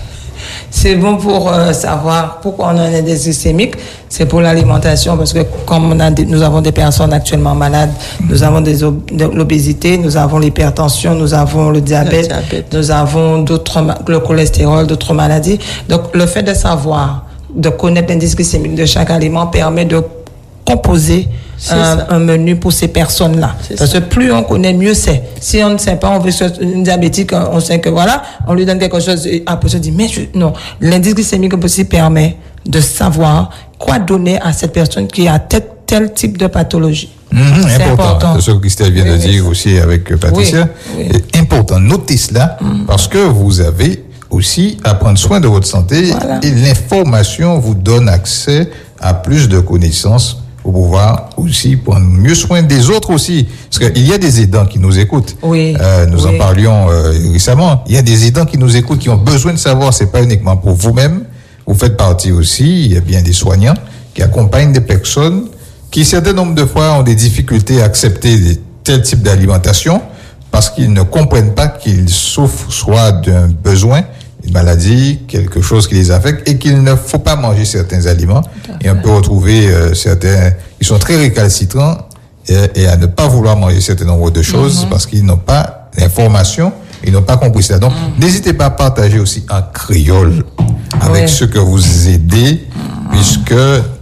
c'est bon pour euh, savoir pourquoi on a un index glycémique. C'est pour l'alimentation, parce que comme on a des- nous avons des personnes actuellement malades, nous avons des ob- de l'obésité, nous avons l'hypertension, nous avons le diabète, Le diabète. nous avons d'autres, ma- le cholestérol, d'autres maladies. Donc, le fait de savoir, de connaître l'indice glycémique de chaque aliment permet de composer C'est un, ça. un menu pour ces personnes-là. C'est Parce ça. que plus on connaît, mieux c'est. Si on ne sait pas, on veut sur une diabétique, on sait que voilà, on lui donne quelque chose, et après on se dit, mais je- non. L'indice glycémique aussi permet de savoir quoi donner à cette personne qui a tel, tel type de pathologie. Mhm, C'est important. important. C'est ce que Christelle vient Oui, de oui, dire ça. aussi avec euh, Patricia. Oui, oui. C'est important. Notez cela parce que vous avez aussi à prendre soin de votre santé Voilà. et l'information vous donne accès à plus de connaissances pour pouvoir aussi prendre mieux soin des autres aussi. Parce qu'il y a des aidants qui nous écoutent. Oui, Euh, nous en oui. parlions euh, récemment. Il y a des aidants qui nous écoutent, qui ont besoin de savoir, c'est pas uniquement pour vous-même. Vous faites partie aussi, il y a bien des soignants qui accompagnent des personnes qui, certain nombre de fois, ont des difficultés à accepter des, tel type d'alimentation parce qu'ils ne comprennent pas qu'ils souffrent soit d'un besoin, une maladie, quelque chose qui les affecte et qu'il ne faut pas manger certains aliments. Et on peut retrouver euh, certains, ils sont très récalcitrants et, et à ne pas vouloir manger un certain nombre de choses parce qu'ils n'ont pas l'information, ils n'ont pas compris cela. Donc, n'hésitez pas à partager aussi en créole avec Ouais. ceux que vous aidez, puisque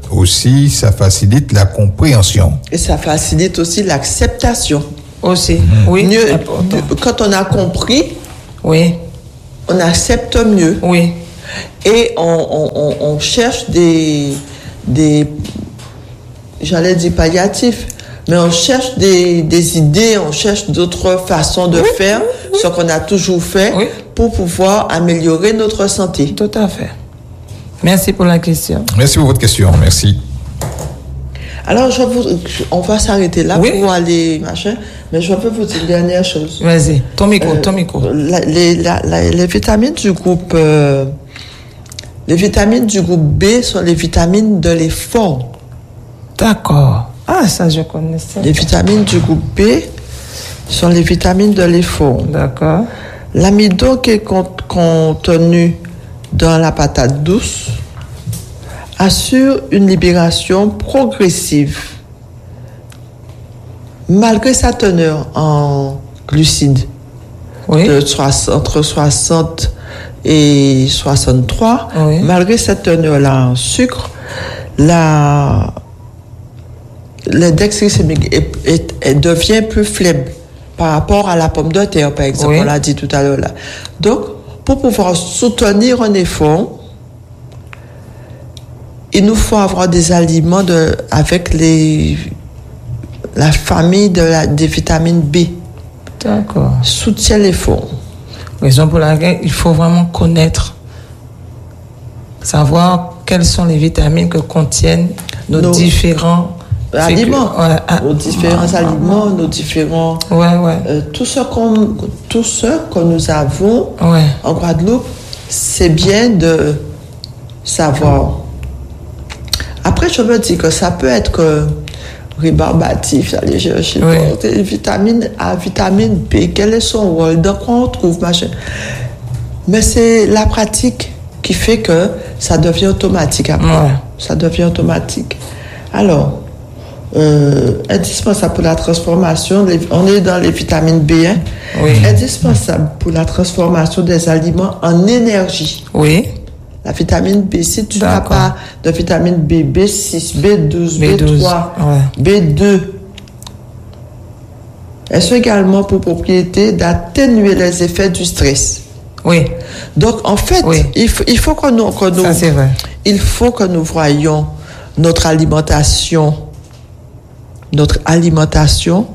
aussi ça facilite la compréhension. Et ça facilite aussi l'acceptation. Aussi, oui. Mieux, important. mieux- quand on a compris, Oui, on accepte mieux. oui. Et on, on- on- on cherche des, des j'allais dire palliatifs, mais on cherche des, des idées, on cherche d'autres façons de faire ce qu'on a toujours fait Oui. pour pouvoir améliorer notre santé. Tout à fait. Merci pour la question. Merci pour votre question. Merci. Alors, je vous, on va s'arrêter là Oui. pour aller, machin, mais je veux vous dire une dernière chose. Vas-y, ton micro, Euh, ton micro. la- les, la- la- les vitamines du groupe, euh, les vitamines du groupe B sont les vitamines de l'effort. D'accord. Ah, ça, je connaissais. Les vitamines du groupe B sont les vitamines de l'effort. D'accord. L'amidon qui est con- contenu dans la patate douce assure une libération progressive. Malgré sa teneur en glucides Oui. de soix- entre soixante et soixante-trois, Oui. malgré cette teneur-là en sucre, la, l'index glycémique est- est- est- devient plus faible par rapport à la pomme de terre, par exemple, Oui. on l'a dit tout à l'heure là. Donc, pour pouvoir soutenir un effort, il nous faut avoir des aliments de, avec les, la famille de la, des vitamines B. D'accord. Soutient l'effort. Raison pour laquelle il faut vraiment connaître, savoir quelles sont les vitamines que contiennent nos, Nos différents Aliments, Ouais, ah, nos différents aliments, nos différents... ouais, ouais, euh, tout ce qu'on, tout ce que nous avons ouais. en Guadeloupe, c'est bien de savoir. Après, je me dis que ça peut être que rébarbatif, aller chercher Oui. quoi, des vitamines A, vitamine B, quel est son rôle, dans quoi on trouve, machin. Mais c'est la pratique qui fait que ça devient automatique après. Ouais. Ça devient automatique. Alors, euh, indispensable pour la transformation. Les, on est dans les vitamines B un. Oui. Indispensable pour la transformation des aliments en énergie. Oui. La vitamine B, si tu n'as D'accord. pas de vitamine B, B six, B douze, B douze, B trois, ouais. B deux, elles sont également pour propriété d'atténuer les effets du stress. Oui. Donc, en fait, Oui. il faut, il faut que nous, que nous, Ça, c'est vrai. il faut que nous voyions notre alimentation, notre alimentation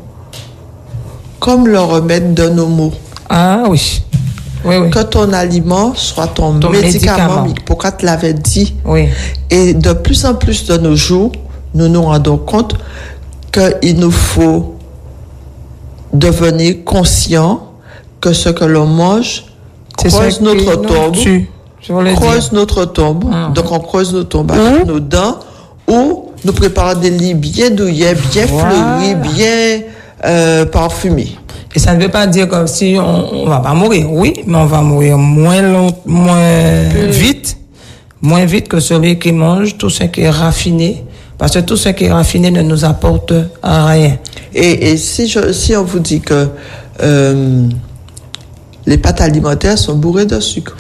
comme le remède de nos maux. Ah oui. Oui, oui. Que ton aliment soit ton, Ton médicament. médicament. Hippocrate l'avait dit. Oui. Et de plus en plus de nos jours, nous nous rendons compte qu'il nous faut devenir conscients que ce que l'on mange C'est creuse ce qui notre nous tombe. tue, je voulais creuse dire. notre tombe. Mhm. Donc on creuse notre tombe avec nos dents ou nous préparons des lits bien douillets, bien Voilà. fleuris, bien euh, parfumés. Et ça ne veut pas dire comme si on, on va pas mourir. Oui, mais on va mourir moins long, moins vite, moins vite que celui qui mange tout ce qui est raffiné. Parce que tout ce qui est raffiné ne nous apporte rien. Et, et si, je, si on vous dit que euh, les pâtes alimentaires sont bourrées de sucre,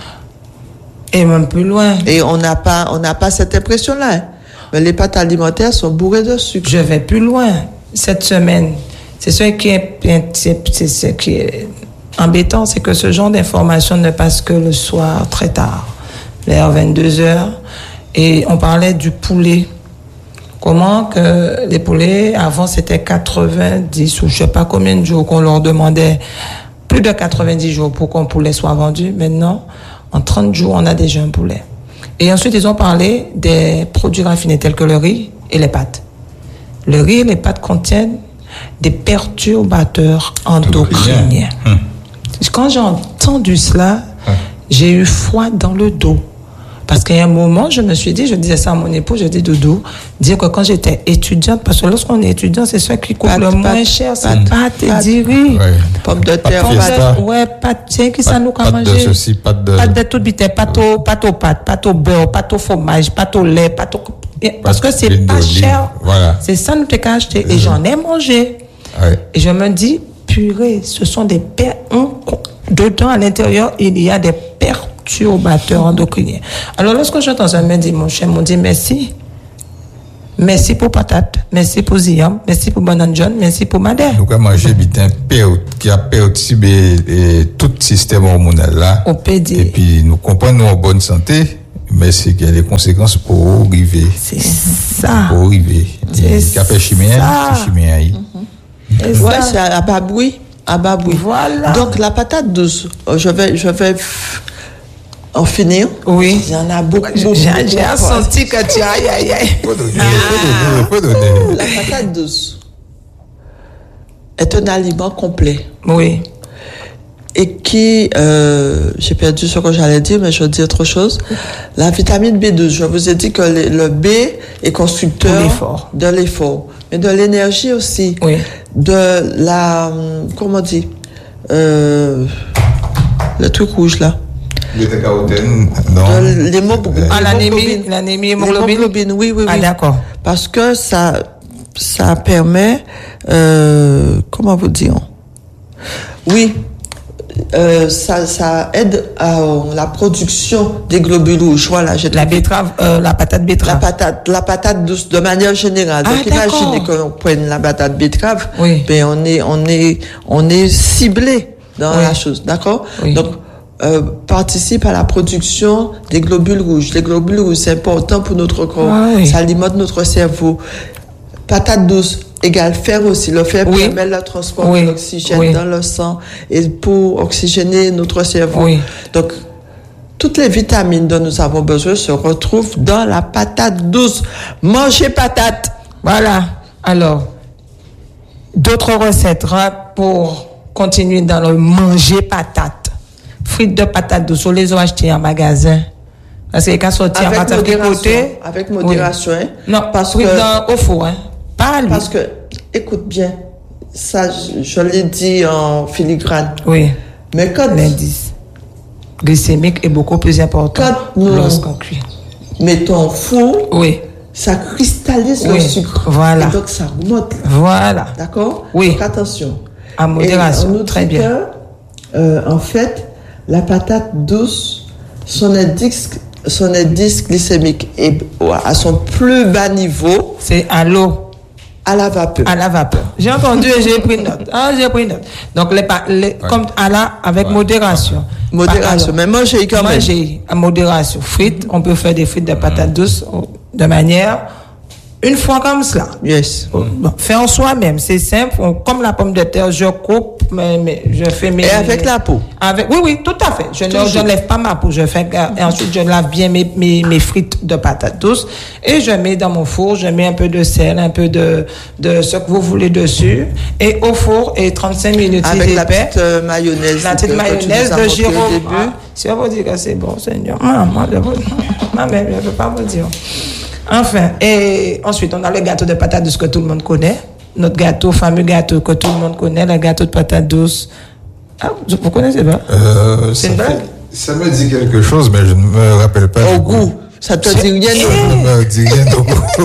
Et même plus loin. et on n'a pas, on n'a pas cette impression-là, hein, mais les pâtes alimentaires sont bourrées de sucre. Je vais plus loin. Cette semaine, c'est ce qui est, c'est, c'est ce qui est embêtant, c'est que ce genre d'information ne passe que le soir très tard, vers vingt-deux heures. Et on parlait du poulet. Comment que les poulets, avant c'était quatre-vingt-dix ou je sais pas combien de jours qu'on leur demandait, plus de quatre-vingt-dix jours pour qu'un poulet soit vendu. Maintenant, en trente jours, on a déjà un poulet. Et ensuite, ils ont parlé des produits raffinés tels que le riz et les pâtes. Le riz et les pâtes contiennent des perturbateurs endocriniens. Hum. Quand j'ai entendu cela, Hum. j'ai eu froid dans le dos. Parce qu'à un moment, je me suis dit, je disais ça à mon époux, je dis Doudou, dire que quand j'étais étudiante, parce que lorsqu'on est étudiant, c'est ça qui coûte Pâtes, le moins pâtes, cher, c'est pâtes, pâtes et pâtes. du riz. Ouais. Pommes de terre, Pâtes Pâtes Fiesta. de- ouais, pâtes, tiens, qui ça Pâtes- nous a pâtes de mangé? ceci, pâtes de- Pâtes de toute vitesse, pâtes au, pâtes aux pâtes, pâtes au beurre, pâtes au fromage, pâtes au lait, pâtes au... Parce que c'est d'huile pas d'olive, cher. voilà. C'est ça, nous t'ai acheté. Et j'en ai mangé. Ouais. Et je me dis, purée, ce sont des per... on- dedans, à l'intérieur, il y a des perturbateurs endocriniens. Alors, lorsque j'entends ça, me dit, mon cher, me dit merci. Merci pour patate, merci pour ziam, merci pour banane jaune, merci pour madère. Nous avons mangé bitin qui a perturbé et tout le système hormonal là. On peut dire. Et puis nous comprenons nous en bonne santé, mais c'est qu'il y a des conséquences pour arriver. C'est ça. Pour arriver. C'est Café chimien, ça. c'est chimien. Et Ouais, ça, c'est à bas bruit. À bas bruit. Voilà. Donc, la patate douce, euh, je vais, je vais en finir. Oui. Il y en a beaucoup, J'ai beaucoup. j'ai beaucoup. senti que tu aïe, aïe, aïe. Faut donner, faut donner, faut donner. La patate douce est un aliment complet Oui. et qui, euh, j'ai perdu ce que j'allais dire, mais je vais dire autre chose. La vitamine B douze, je vous ai dit que le, le B est constructeur De l'effort. de l'effort, mais de l'énergie aussi. Oui. De la, hum, comment on dit, euh, le truc rouge là. Bêta-carotène, non. De l'hémoglobine. Ah, l'anémie, l'anémie, hémoglobine. L'hémoglobine, oui, oui, oui. Ah, d'accord. Parce que ça, ça permet, euh, comment vous dire? Oui, euh, ça, ça aide à euh, la production des globules rouges. Voilà, j'ai La betterave, euh, la patate la betterave. patate, la patate douce de manière générale. Ah, Donc d'accord. imaginez qu'on prenne la patate betterave, Oui. ben on est, on est, on est ciblé dans Oui. la chose, d'accord? Oui. Donc euh, participe à la production des globules rouges. Les globules rouges, c'est important pour notre corps. Ah, oui. Ça alimente notre cerveau. Patate douce égale fer aussi. Le fer Oui. permet le transport Oui. de l'oxygène Oui. dans le sang et pour oxygéner notre cerveau. Oui. Donc, toutes les vitamines dont nous avons besoin se retrouvent dans la patate douce. Mangez patate. Voilà. Alors, d'autres recettes hein, pour continuer dans le manger patate. Frites de patate douce, on les a achetées en magasin. Parce qu'il y a qu'à sortir à Avec partir de modération. côté. Avec modération. hein. Non, parce frites que, dans, au four, hein. Pas à l'huile. parce que, écoute bien, ça, je, je l'ai dit en filigrane. Oui, Mais quand, l'indice glycémique est beaucoup plus important Quand nous- lorsqu'on cuit. mettons au four, Oui, ça cristallise Oui, le sucre. voilà. Et donc, ça remonte. Voilà. D'accord? Oui. Donc, attention. À modération, Et on nous très dit bien. que, euh, en fait, la patate douce, son indice, son indice glycémique est à son plus bas niveau C'est à l'eau, à la vapeur. à la vapeur. J'ai entendu et j'ai pris note. Ah, j'ai pris note. Donc, les, pa- les, comme à la, avec Ouais. modération. Modération. Alors, Mais manger quand même. manger à modération. Frites, on peut faire des frites de patates douces de manière, une fois comme cela. Yes. Bon, fait en soi-même, c'est simple. On- comme la pomme de terre, je coupe, mais, mais je fais mes. Et avec la peau. Avec, oui, oui, tout à fait. Je ne Toujours. je ne lève pas ma peau. Je fais, et ensuite, je lave bien mes, mes, mes frites de patates douces et je mets dans mon four, je mets un peu de sel, un peu de, de ce que vous voulez dessus et au four et trente-cinq minutes. Avec il la est fait. petite euh, mayonnaise. La petite que- que tu mayonnaise nous as de montré au Jérôme. début. Ah, si on vous dit que c'est bon, Seigneur. Maman, je vous... Maman, je ne peux pas vous dire. Enfin, et ensuite, on a le gâteau de patates douces que tout le monde connaît. Notre gâteau, fameux gâteau que tout le monde connaît, le gâteau de patates douces. Ah, vous connaissez pas? Euh, C'est ça, une blague? fait- ça me dit quelque chose, mais je ne me rappelle pas. Au du goût. Ça te dit rien? Ça non? ne me dit rien au goût.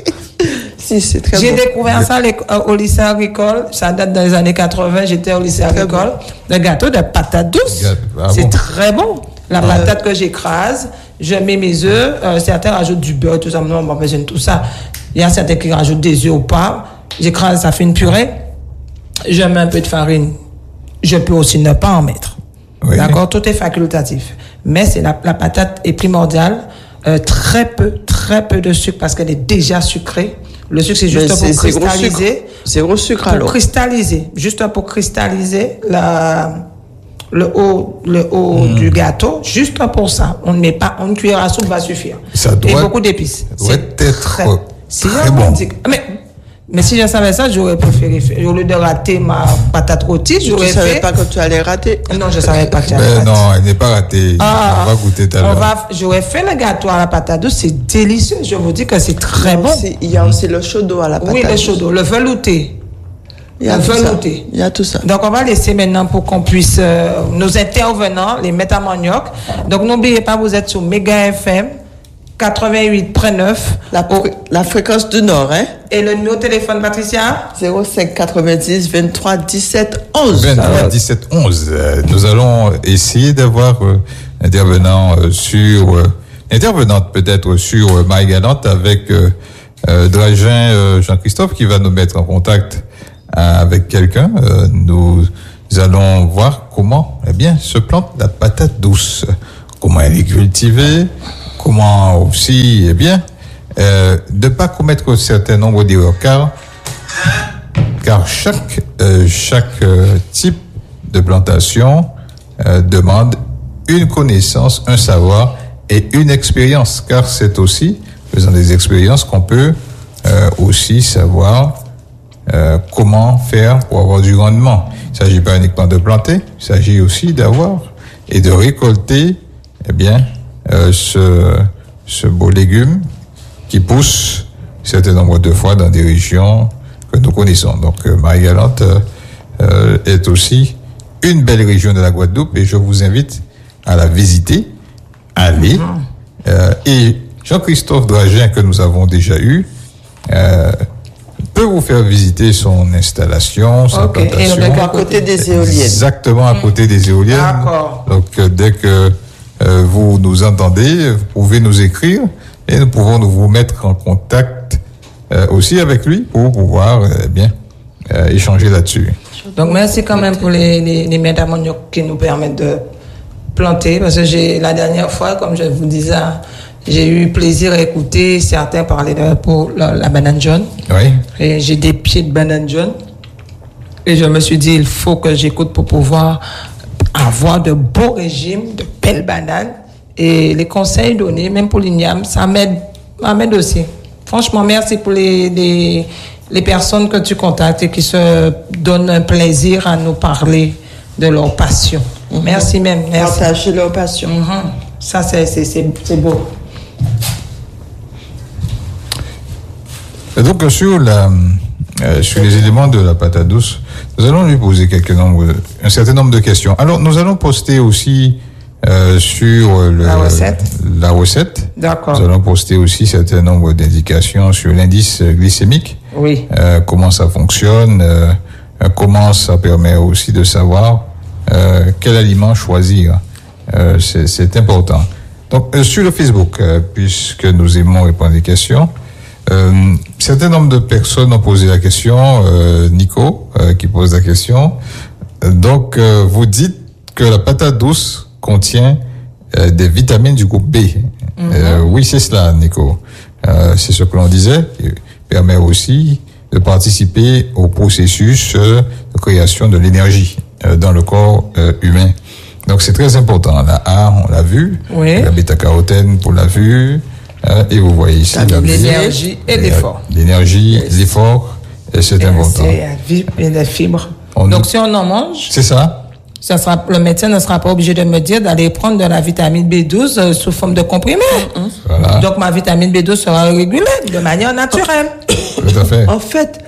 Si, c'est très J'ai bon. découvert ça à l'éco- euh, au lycée agricole. Ça date dans les années quatre-vingts. J'étais au lycée Très agricole. Le gâteau de patates douces. Gâteau- ah c'est bon? très bon. La patate que j'écrase, je mets mes œufs. Euh, certains rajoutent du beurre, tout ça. Non, moi, j'aime tout ça. Il y a certains qui rajoutent des œufs ou pas. J'écrase, ça fait une purée. Je mets un peu de farine. Je peux aussi ne pas en mettre. Oui. D'accord? Tout est facultatif. Mais c'est la, la patate est primordiale. Euh, très peu, très peu de sucre parce qu'elle est déjà sucrée. Le sucre, c'est Mais juste c'est pour zéro sucre. cristalliser. Zéro sucre Pour alors. cristalliser. Juste pour cristalliser la, le haut, le haut Hmm. du gâteau. Juste pour ça. On ne met pas, une cuillère à soupe va suffire. Ça Et doit- beaucoup d'épices. ça doit C'est être très, si très je bon. dis- mais, mais si je savais ça, j'aurais préféré faire. Au lieu de rater ma patate rôtie, Tu j'aurais ne savais fait. pas que tu allais rater. Non, je savais pas que j'allais Mais rater. non, elle n'est pas ratée. Ah, on va goûter tout à on l'heure. va, j'aurais fait le gâteau à la patate douce, c'est délicieux. Je vous dis que c'est très bon. Aussi, il y a aussi le chaud d'eau à la patate. Oui, le chaud d'eau, le velouté. Il y a le tout ça. velouté. Il y a tout ça. Donc, on va laisser maintenant pour qu'on puisse, euh, nos intervenants, les mettre à manioc. Donc, n'oubliez pas, vous êtes sur Méga F M quatre-vingt-huit virgule neuf. La, fr- la fréquence du Nord, hein? Et le numéro de téléphone, Patricia? zéro cinq quatre-vingt-dix vingt-trois dix-sept onze. vingt-trois dix-sept onze. Euh, nous allons essayer d'avoir euh, intervenant euh, sur euh, intervenante peut-être sur euh, Marie Galante avec euh, euh, Dragin euh, Jean-Christophe qui va nous mettre en contact euh, avec quelqu'un. Euh, nous allons voir comment eh bien se plante la patate douce, comment elle est cultivée, comment aussi eh bien euh, de pas commettre un certain nombre d'erreurs car car chaque euh, chaque euh, type de plantation euh, demande une connaissance, un savoir et une expérience, car c'est aussi faisant des expériences qu'on peut euh, aussi savoir euh, comment faire pour avoir du rendement. Il ne s'agit pas uniquement de planter, il s'agit aussi d'avoir et de récolter eh bien euh, ce ce beau légume qui pousse un certain nombre de fois dans des régions que nous connaissons. Donc, euh, Marie-Galante euh, euh, est aussi une belle région de la Guadeloupe et je vous invite à la visiter, aller. Euh, et Jean-Christophe Dragin, que nous avons déjà eu, euh, peut vous faire visiter son installation, sa Ok. Et plantation. le gars À côté des éoliennes. Exactement à côté des éoliennes. D'accord. Donc, euh, dès que euh, vous nous entendez, vous pouvez nous écrire et nous pouvons nous vous mettre en contact euh, aussi avec lui pour pouvoir euh, bien euh, échanger là-dessus. Donc, merci quand même pour les, les, les mètres à manioc qui nous permettent de planter. Parce que j'ai, la dernière fois, comme je vous disais, j'ai eu plaisir à écouter certains parler de pour la, la banane jaune. Oui. Et j'ai des pieds de banane jaune. Et je me suis dit, il faut que j'écoute pour pouvoir avoir de beaux régimes, de belles bananes. Et les conseils donnés, même pour l'igname, ça m'aide, ça m'aide aussi. Franchement, merci pour les, les, les personnes que tu contactes et qui se donnent un plaisir à nous parler de leur passion. Mm-hmm. Merci même, merci. Partager leur passion. Mm-hmm. Ça, c'est, c'est, c'est, c'est beau. Et donc, sur, la, euh, sur les éléments de la patate douce, nous allons lui poser quelques nombres, un certain nombre de questions. Alors, nous allons poster aussi euh, sur le, la recette. La recette. D'accord. Nous allons poster aussi un certain nombre d'indications sur l'indice glycémique. Oui. Euh, comment ça fonctionne, euh, comment ça permet aussi de savoir euh, quel aliment choisir. Euh, c'est, c'est important. Donc, euh, sur le Facebook, euh, puisque nous aimons répondre à des questions, euh, un certain nombre de personnes ont posé la question, euh, Nico, euh, qui pose la question. Donc, euh, vous dites que la patate douce contient euh, des vitamines du groupe B. Mm-hmm. Euh, oui, c'est cela, Nico. Euh, c'est ce que l'on disait, qui permet aussi de participer au processus euh, de création de l'énergie euh, dans le corps euh, humain. Donc, c'est très important. La A, on l'a vu. Oui. La bêta-carotène, on l'a vu. Euh, et vous voyez ici la l'énergie et l'effort. L'énergie, yes. L'effort, et c'est et important. C'est et les fibres. On Donc, nous... si on en mange, c'est ça. Ça sera, le médecin ne sera pas obligé de me dire d'aller prendre de la vitamine B douze euh, sous forme de comprimé. Mm-hmm. Voilà. Donc, ma vitamine B douze sera régulée de manière naturelle. Tout à fait. En fait,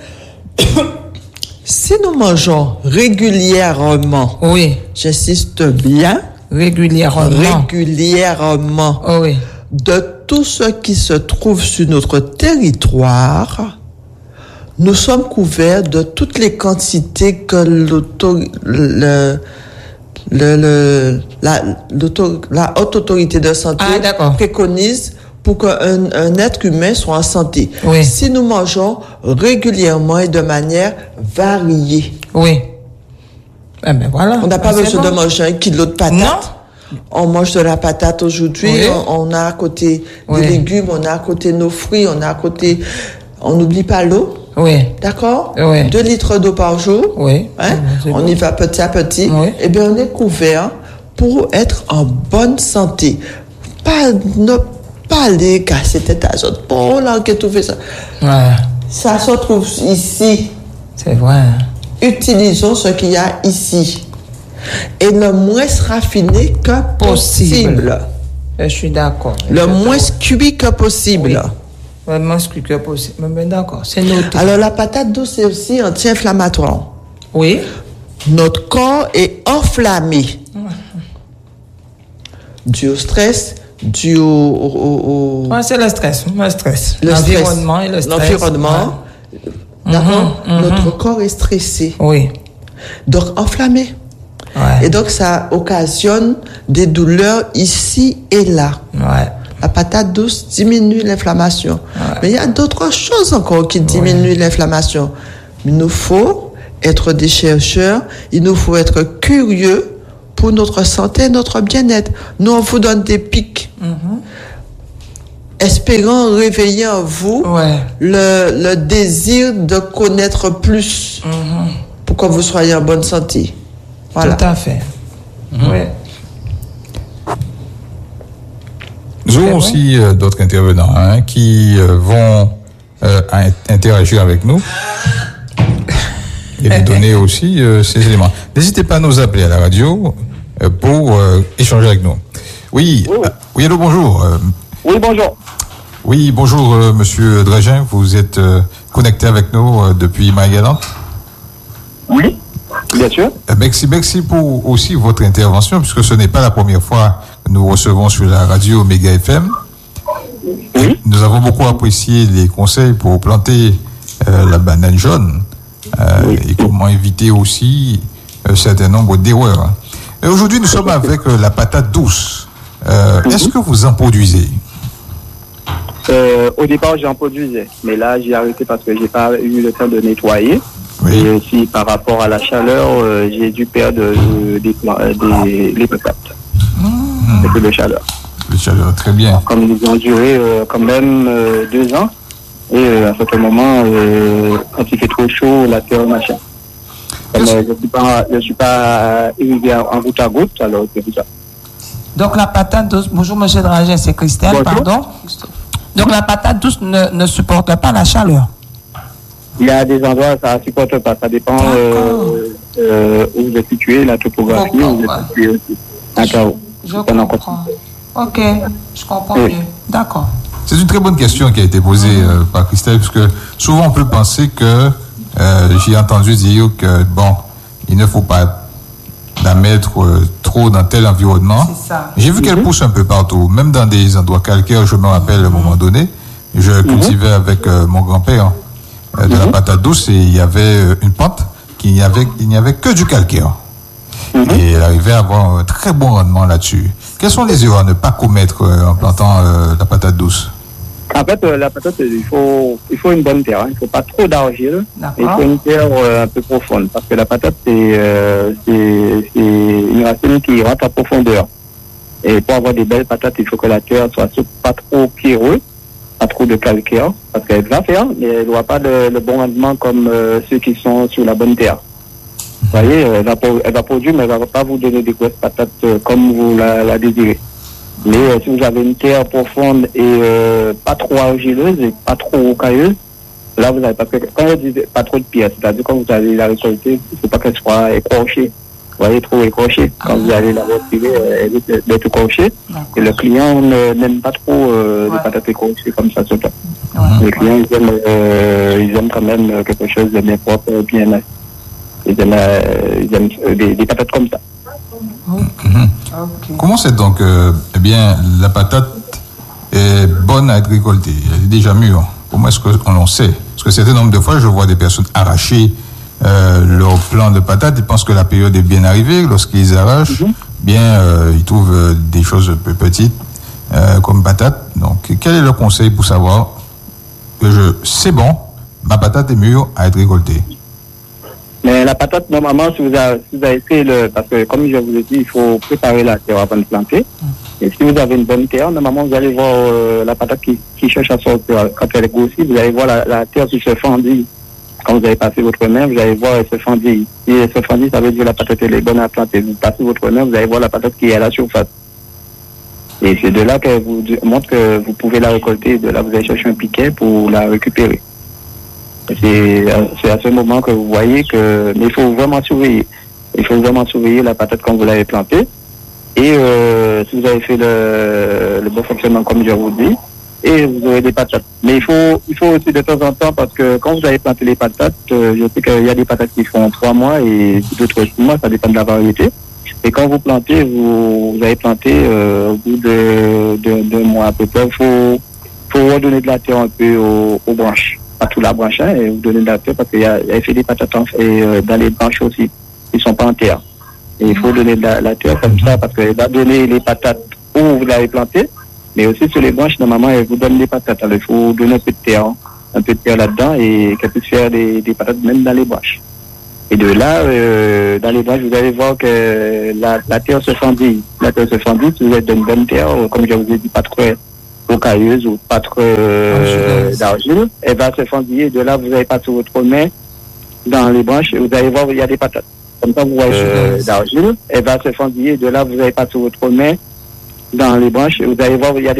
si nous mangeons régulièrement, oui, j'insiste bien, régulièrement, régulièrement, oh, oui, de tout ce qui se trouve sur notre territoire, nous sommes couverts de toutes les quantités que l'auto, le, le, le, la, la haute autorité de santé ah, préconise pour qu'un un être humain soit en santé. Oui. Si nous mangeons régulièrement et de manière variée. Oui. Eh ben voilà. On n'a pas ben besoin bon. de manger un kilo de patates. Non. On mange de la patate aujourd'hui, oui. on, on a à côté oui. des légumes, on a à côté nos fruits, on a à côté... On n'oublie pas l'eau. Oui. D'accord? Oui. Deux litres d'eau par jour. Oui. Hein? Oui, on bon. y va petit à petit. Oui. Eh bien, on est couvert pour être en bonne santé. Pas, ne pas aller casser tête à autres. Bon, là, que tout fait ça. Ouais. Ça se trouve ici. C'est vrai. Utilisons ce qu'il y a ici. Et le moins raffiné que possible. possible. Je suis d'accord. Le Exactement. moins cuit que possible. Oui. Le moins cuit que possible. Mais d'accord, c'est noté. Alors, la patate douce, c'est aussi anti-inflammatoire. Oui. Notre corps est enflammé. Mmh. Dû au stress, dû au... au, au... Ouais, c'est le stress. Le stress. Le L'environnement stress. et le stress. L'environnement. Ouais. D'accord? Mmh, mmh. Notre corps est stressé. Oui. Donc, enflammé. Ouais. Et donc, ça occasionne des douleurs ici et là. Ouais. La patate douce diminue l'inflammation. Ouais. Mais il y a d'autres choses encore qui diminuent ouais. l'inflammation. Il nous faut être des chercheurs, il nous faut être curieux pour notre santé et notre bien-être. Nous, on vous donne des pics. Mm-hmm. Espérant réveiller en vous ouais. le, le désir de connaître plus mm-hmm. pour que vous soyez en bonne santé. Voilà. Tout à fait. Mmh. Oui. Nous avons aussi euh, d'autres intervenants hein, qui euh, vont euh, interagir avec nous et nous donner aussi euh, ces éléments. N'hésitez pas à nous appeler à la radio euh, pour euh, échanger avec nous. Oui, oui, euh, oui allô, bonjour. Euh, oui, bonjour. Oui, bonjour, euh, monsieur Dragin. Vous êtes euh, connecté avec nous euh, depuis Marie-Galante? Oui. Bien sûr. Merci, merci pour aussi votre intervention, puisque ce n'est pas la première fois que nous recevons sur la radio Omega F M. Oui. Nous avons beaucoup apprécié les conseils pour planter euh, la banane jaune euh, oui. et comment éviter aussi un certain nombre d'erreurs. Et aujourd'hui, nous sommes avec euh, la patate douce. Euh, mm-hmm. Est-ce que vous en produisez? euh, Au départ, j'en produisais, mais là, j'ai arrêté parce que j'ai pas eu le temps de nettoyer. Oui. Et aussi, par rapport à la chaleur, euh, j'ai dû perdre euh, des, euh, des, les patates. Mmh. C'était de chaleur. De chaleur, très bien. Comme ils ont duré euh, quand même euh, deux ans. Et euh, à certain moment, euh, quand il fait trop chaud, la terre, machin. Comme, euh, je ne suis pas, je suis pas irrigué en goutte à goutte, alors c'est tout ça. Donc la patate douce, bonjour monsieur Dragin, c'est Christelle, bonjour. Pardon. Donc la patate douce ne, ne supporte pas la chaleur. Il y a des endroits, ça ne supporte pas. Ça dépend euh, euh, où vous êtes situé, la topographie, où vous êtes situé aussi. D'accord. Je, je comprends. Ok, je comprends oui. mieux. D'accord. C'est une très bonne question qui a été posée mmh. euh, par Christelle, parce que souvent on peut penser que, euh, j'ai entendu dire que, bon, il ne faut pas d'en mettre euh, trop dans tel environnement. C'est ça. J'ai vu qu'elle Mhm. pousse un peu partout, même dans des endroits calcaires. Je me rappelle à un moment donné, je cultivais avec euh, mon grand-père euh, de la patate douce et il y avait euh, une pente qui n'y avait, il n'y avait que du calcaire. Et elle arrivait à avoir un très bon rendement là-dessus. Quelles sont les erreurs à ne pas commettre euh, en plantant euh, la patate douce? En fait, euh, la patate, il faut, il faut une bonne terre. Hein. Il ne faut pas trop d'argile. D'accord. Il faut une terre euh, un peu profonde. Parce que la patate, c'est, euh, c'est, c'est une racine qui rentre à profondeur. Et pour avoir des belles patates, il faut que la terre soit pas trop pierreuse, pas trop de calcaire. Parce qu'elle va faire, mais elle n'aura pas le, le bon rendement comme euh, ceux qui sont sur la bonne terre. Vous voyez, elle va, elle va produire, mais elle ne va pas vous donner des grosses patates euh, comme vous la, la désirez. Mais euh, si vous avez une terre profonde et euh, pas trop argileuse et pas trop rocailleuse, là vous avez, parce que quand je dis pas trop de pierre, c'est-à-dire quand vous allez la récolter, il ne faut pas qu'elle soit écorchée. Vous voyez, trop écorchée. Quand vous allez la retirer, elle est d'être écorchée. Et le client ne, n'aime pas trop euh, Ouais. les patates écorchées comme ça, c'est ça. Ouais. Les clients, ils aiment, euh, ils aiment quand même quelque chose de bien propre, bien. Ils aiment, euh, ils aiment euh, des, des patates comme ça. Ok. Comment c'est donc, euh, eh bien, la patate est bonne à être récoltée? Elle est déjà mûre. Comment est-ce qu'on en sait? Parce que certains nombre de fois, je vois des personnes arracher euh, leur plant de patate. Ils pensent que la période est bien arrivée. Lorsqu'ils arrachent, mm-hmm. bien, euh, ils trouvent euh, des choses un peu petites euh, comme patate. Donc, quel est le conseil pour savoir que je, c'est bon, ma patate est mûre à être récoltée? Mais la patate, normalement, si vous avez, si vous avez fait le... Parce que, comme je vous ai dit, il faut préparer la terre avant de planter. Et si vous avez une bonne terre, normalement, vous allez voir euh, la patate qui, qui cherche à sortir. Quand elle est grossie, vous allez voir la, la terre qui se fendit. Quand vous avez passé votre main, vous allez voir elle se fendit. Si elle se fendit, ça veut dire que la patate elle est bonne à planter. Vous passez votre main, vous allez voir la patate qui est à la surface. Et c'est de là que vous montre que vous pouvez la récolter. De là, vous allez chercher un piquet pour la récupérer. C'est, c'est à ce moment que vous voyez que... Mais il faut vraiment surveiller. Il faut vraiment surveiller la patate quand vous l'avez plantée. Et euh, si vous avez fait le, le bon fonctionnement comme je vous dis, et vous aurez des patates. Mais il faut, il faut aussi de temps en temps, parce que quand vous avez planté les patates, euh, je sais qu'il y a des patates qui font trois mois et d'autres six mois, ça dépend de la variété. Et quand vous plantez, vous, vous avez planté euh, au bout de, de, de mois à peu près, il faut, faut redonner de la terre un peu aux, aux branches. Pas toute la branche, hein, et vous donnez de la terre parce qu'il y a, il y a fait des patates en, et euh, dans les branches aussi. Ils ne sont pas en terre. Et il faut donner de la, la terre comme ça parce qu'elle va donner les patates où vous l'avez planté, mais aussi sur les branches, normalement, elle vous donne les patates. Alors il faut donner un peu de terre, hein, un peu de terre là-dedans et qu'elle puisse faire des, des patates même dans les branches. Et de là, euh, dans les branches, vous allez voir que la, la terre se fendit. La terre se fendit, si vous êtes dans une bonne terre, comme je vous ai dit, pas trop rocailleuse ou pas trop euh, d'argile, elle va se fendiller. De là, vous allez passer votre main dans les branches et vous allez voir il y a des patates. Comme ça, vous voyez euh, d'argile, elle va se fendiller. De là, vous allez passer votre main dans les branches et vous allez voir il y a des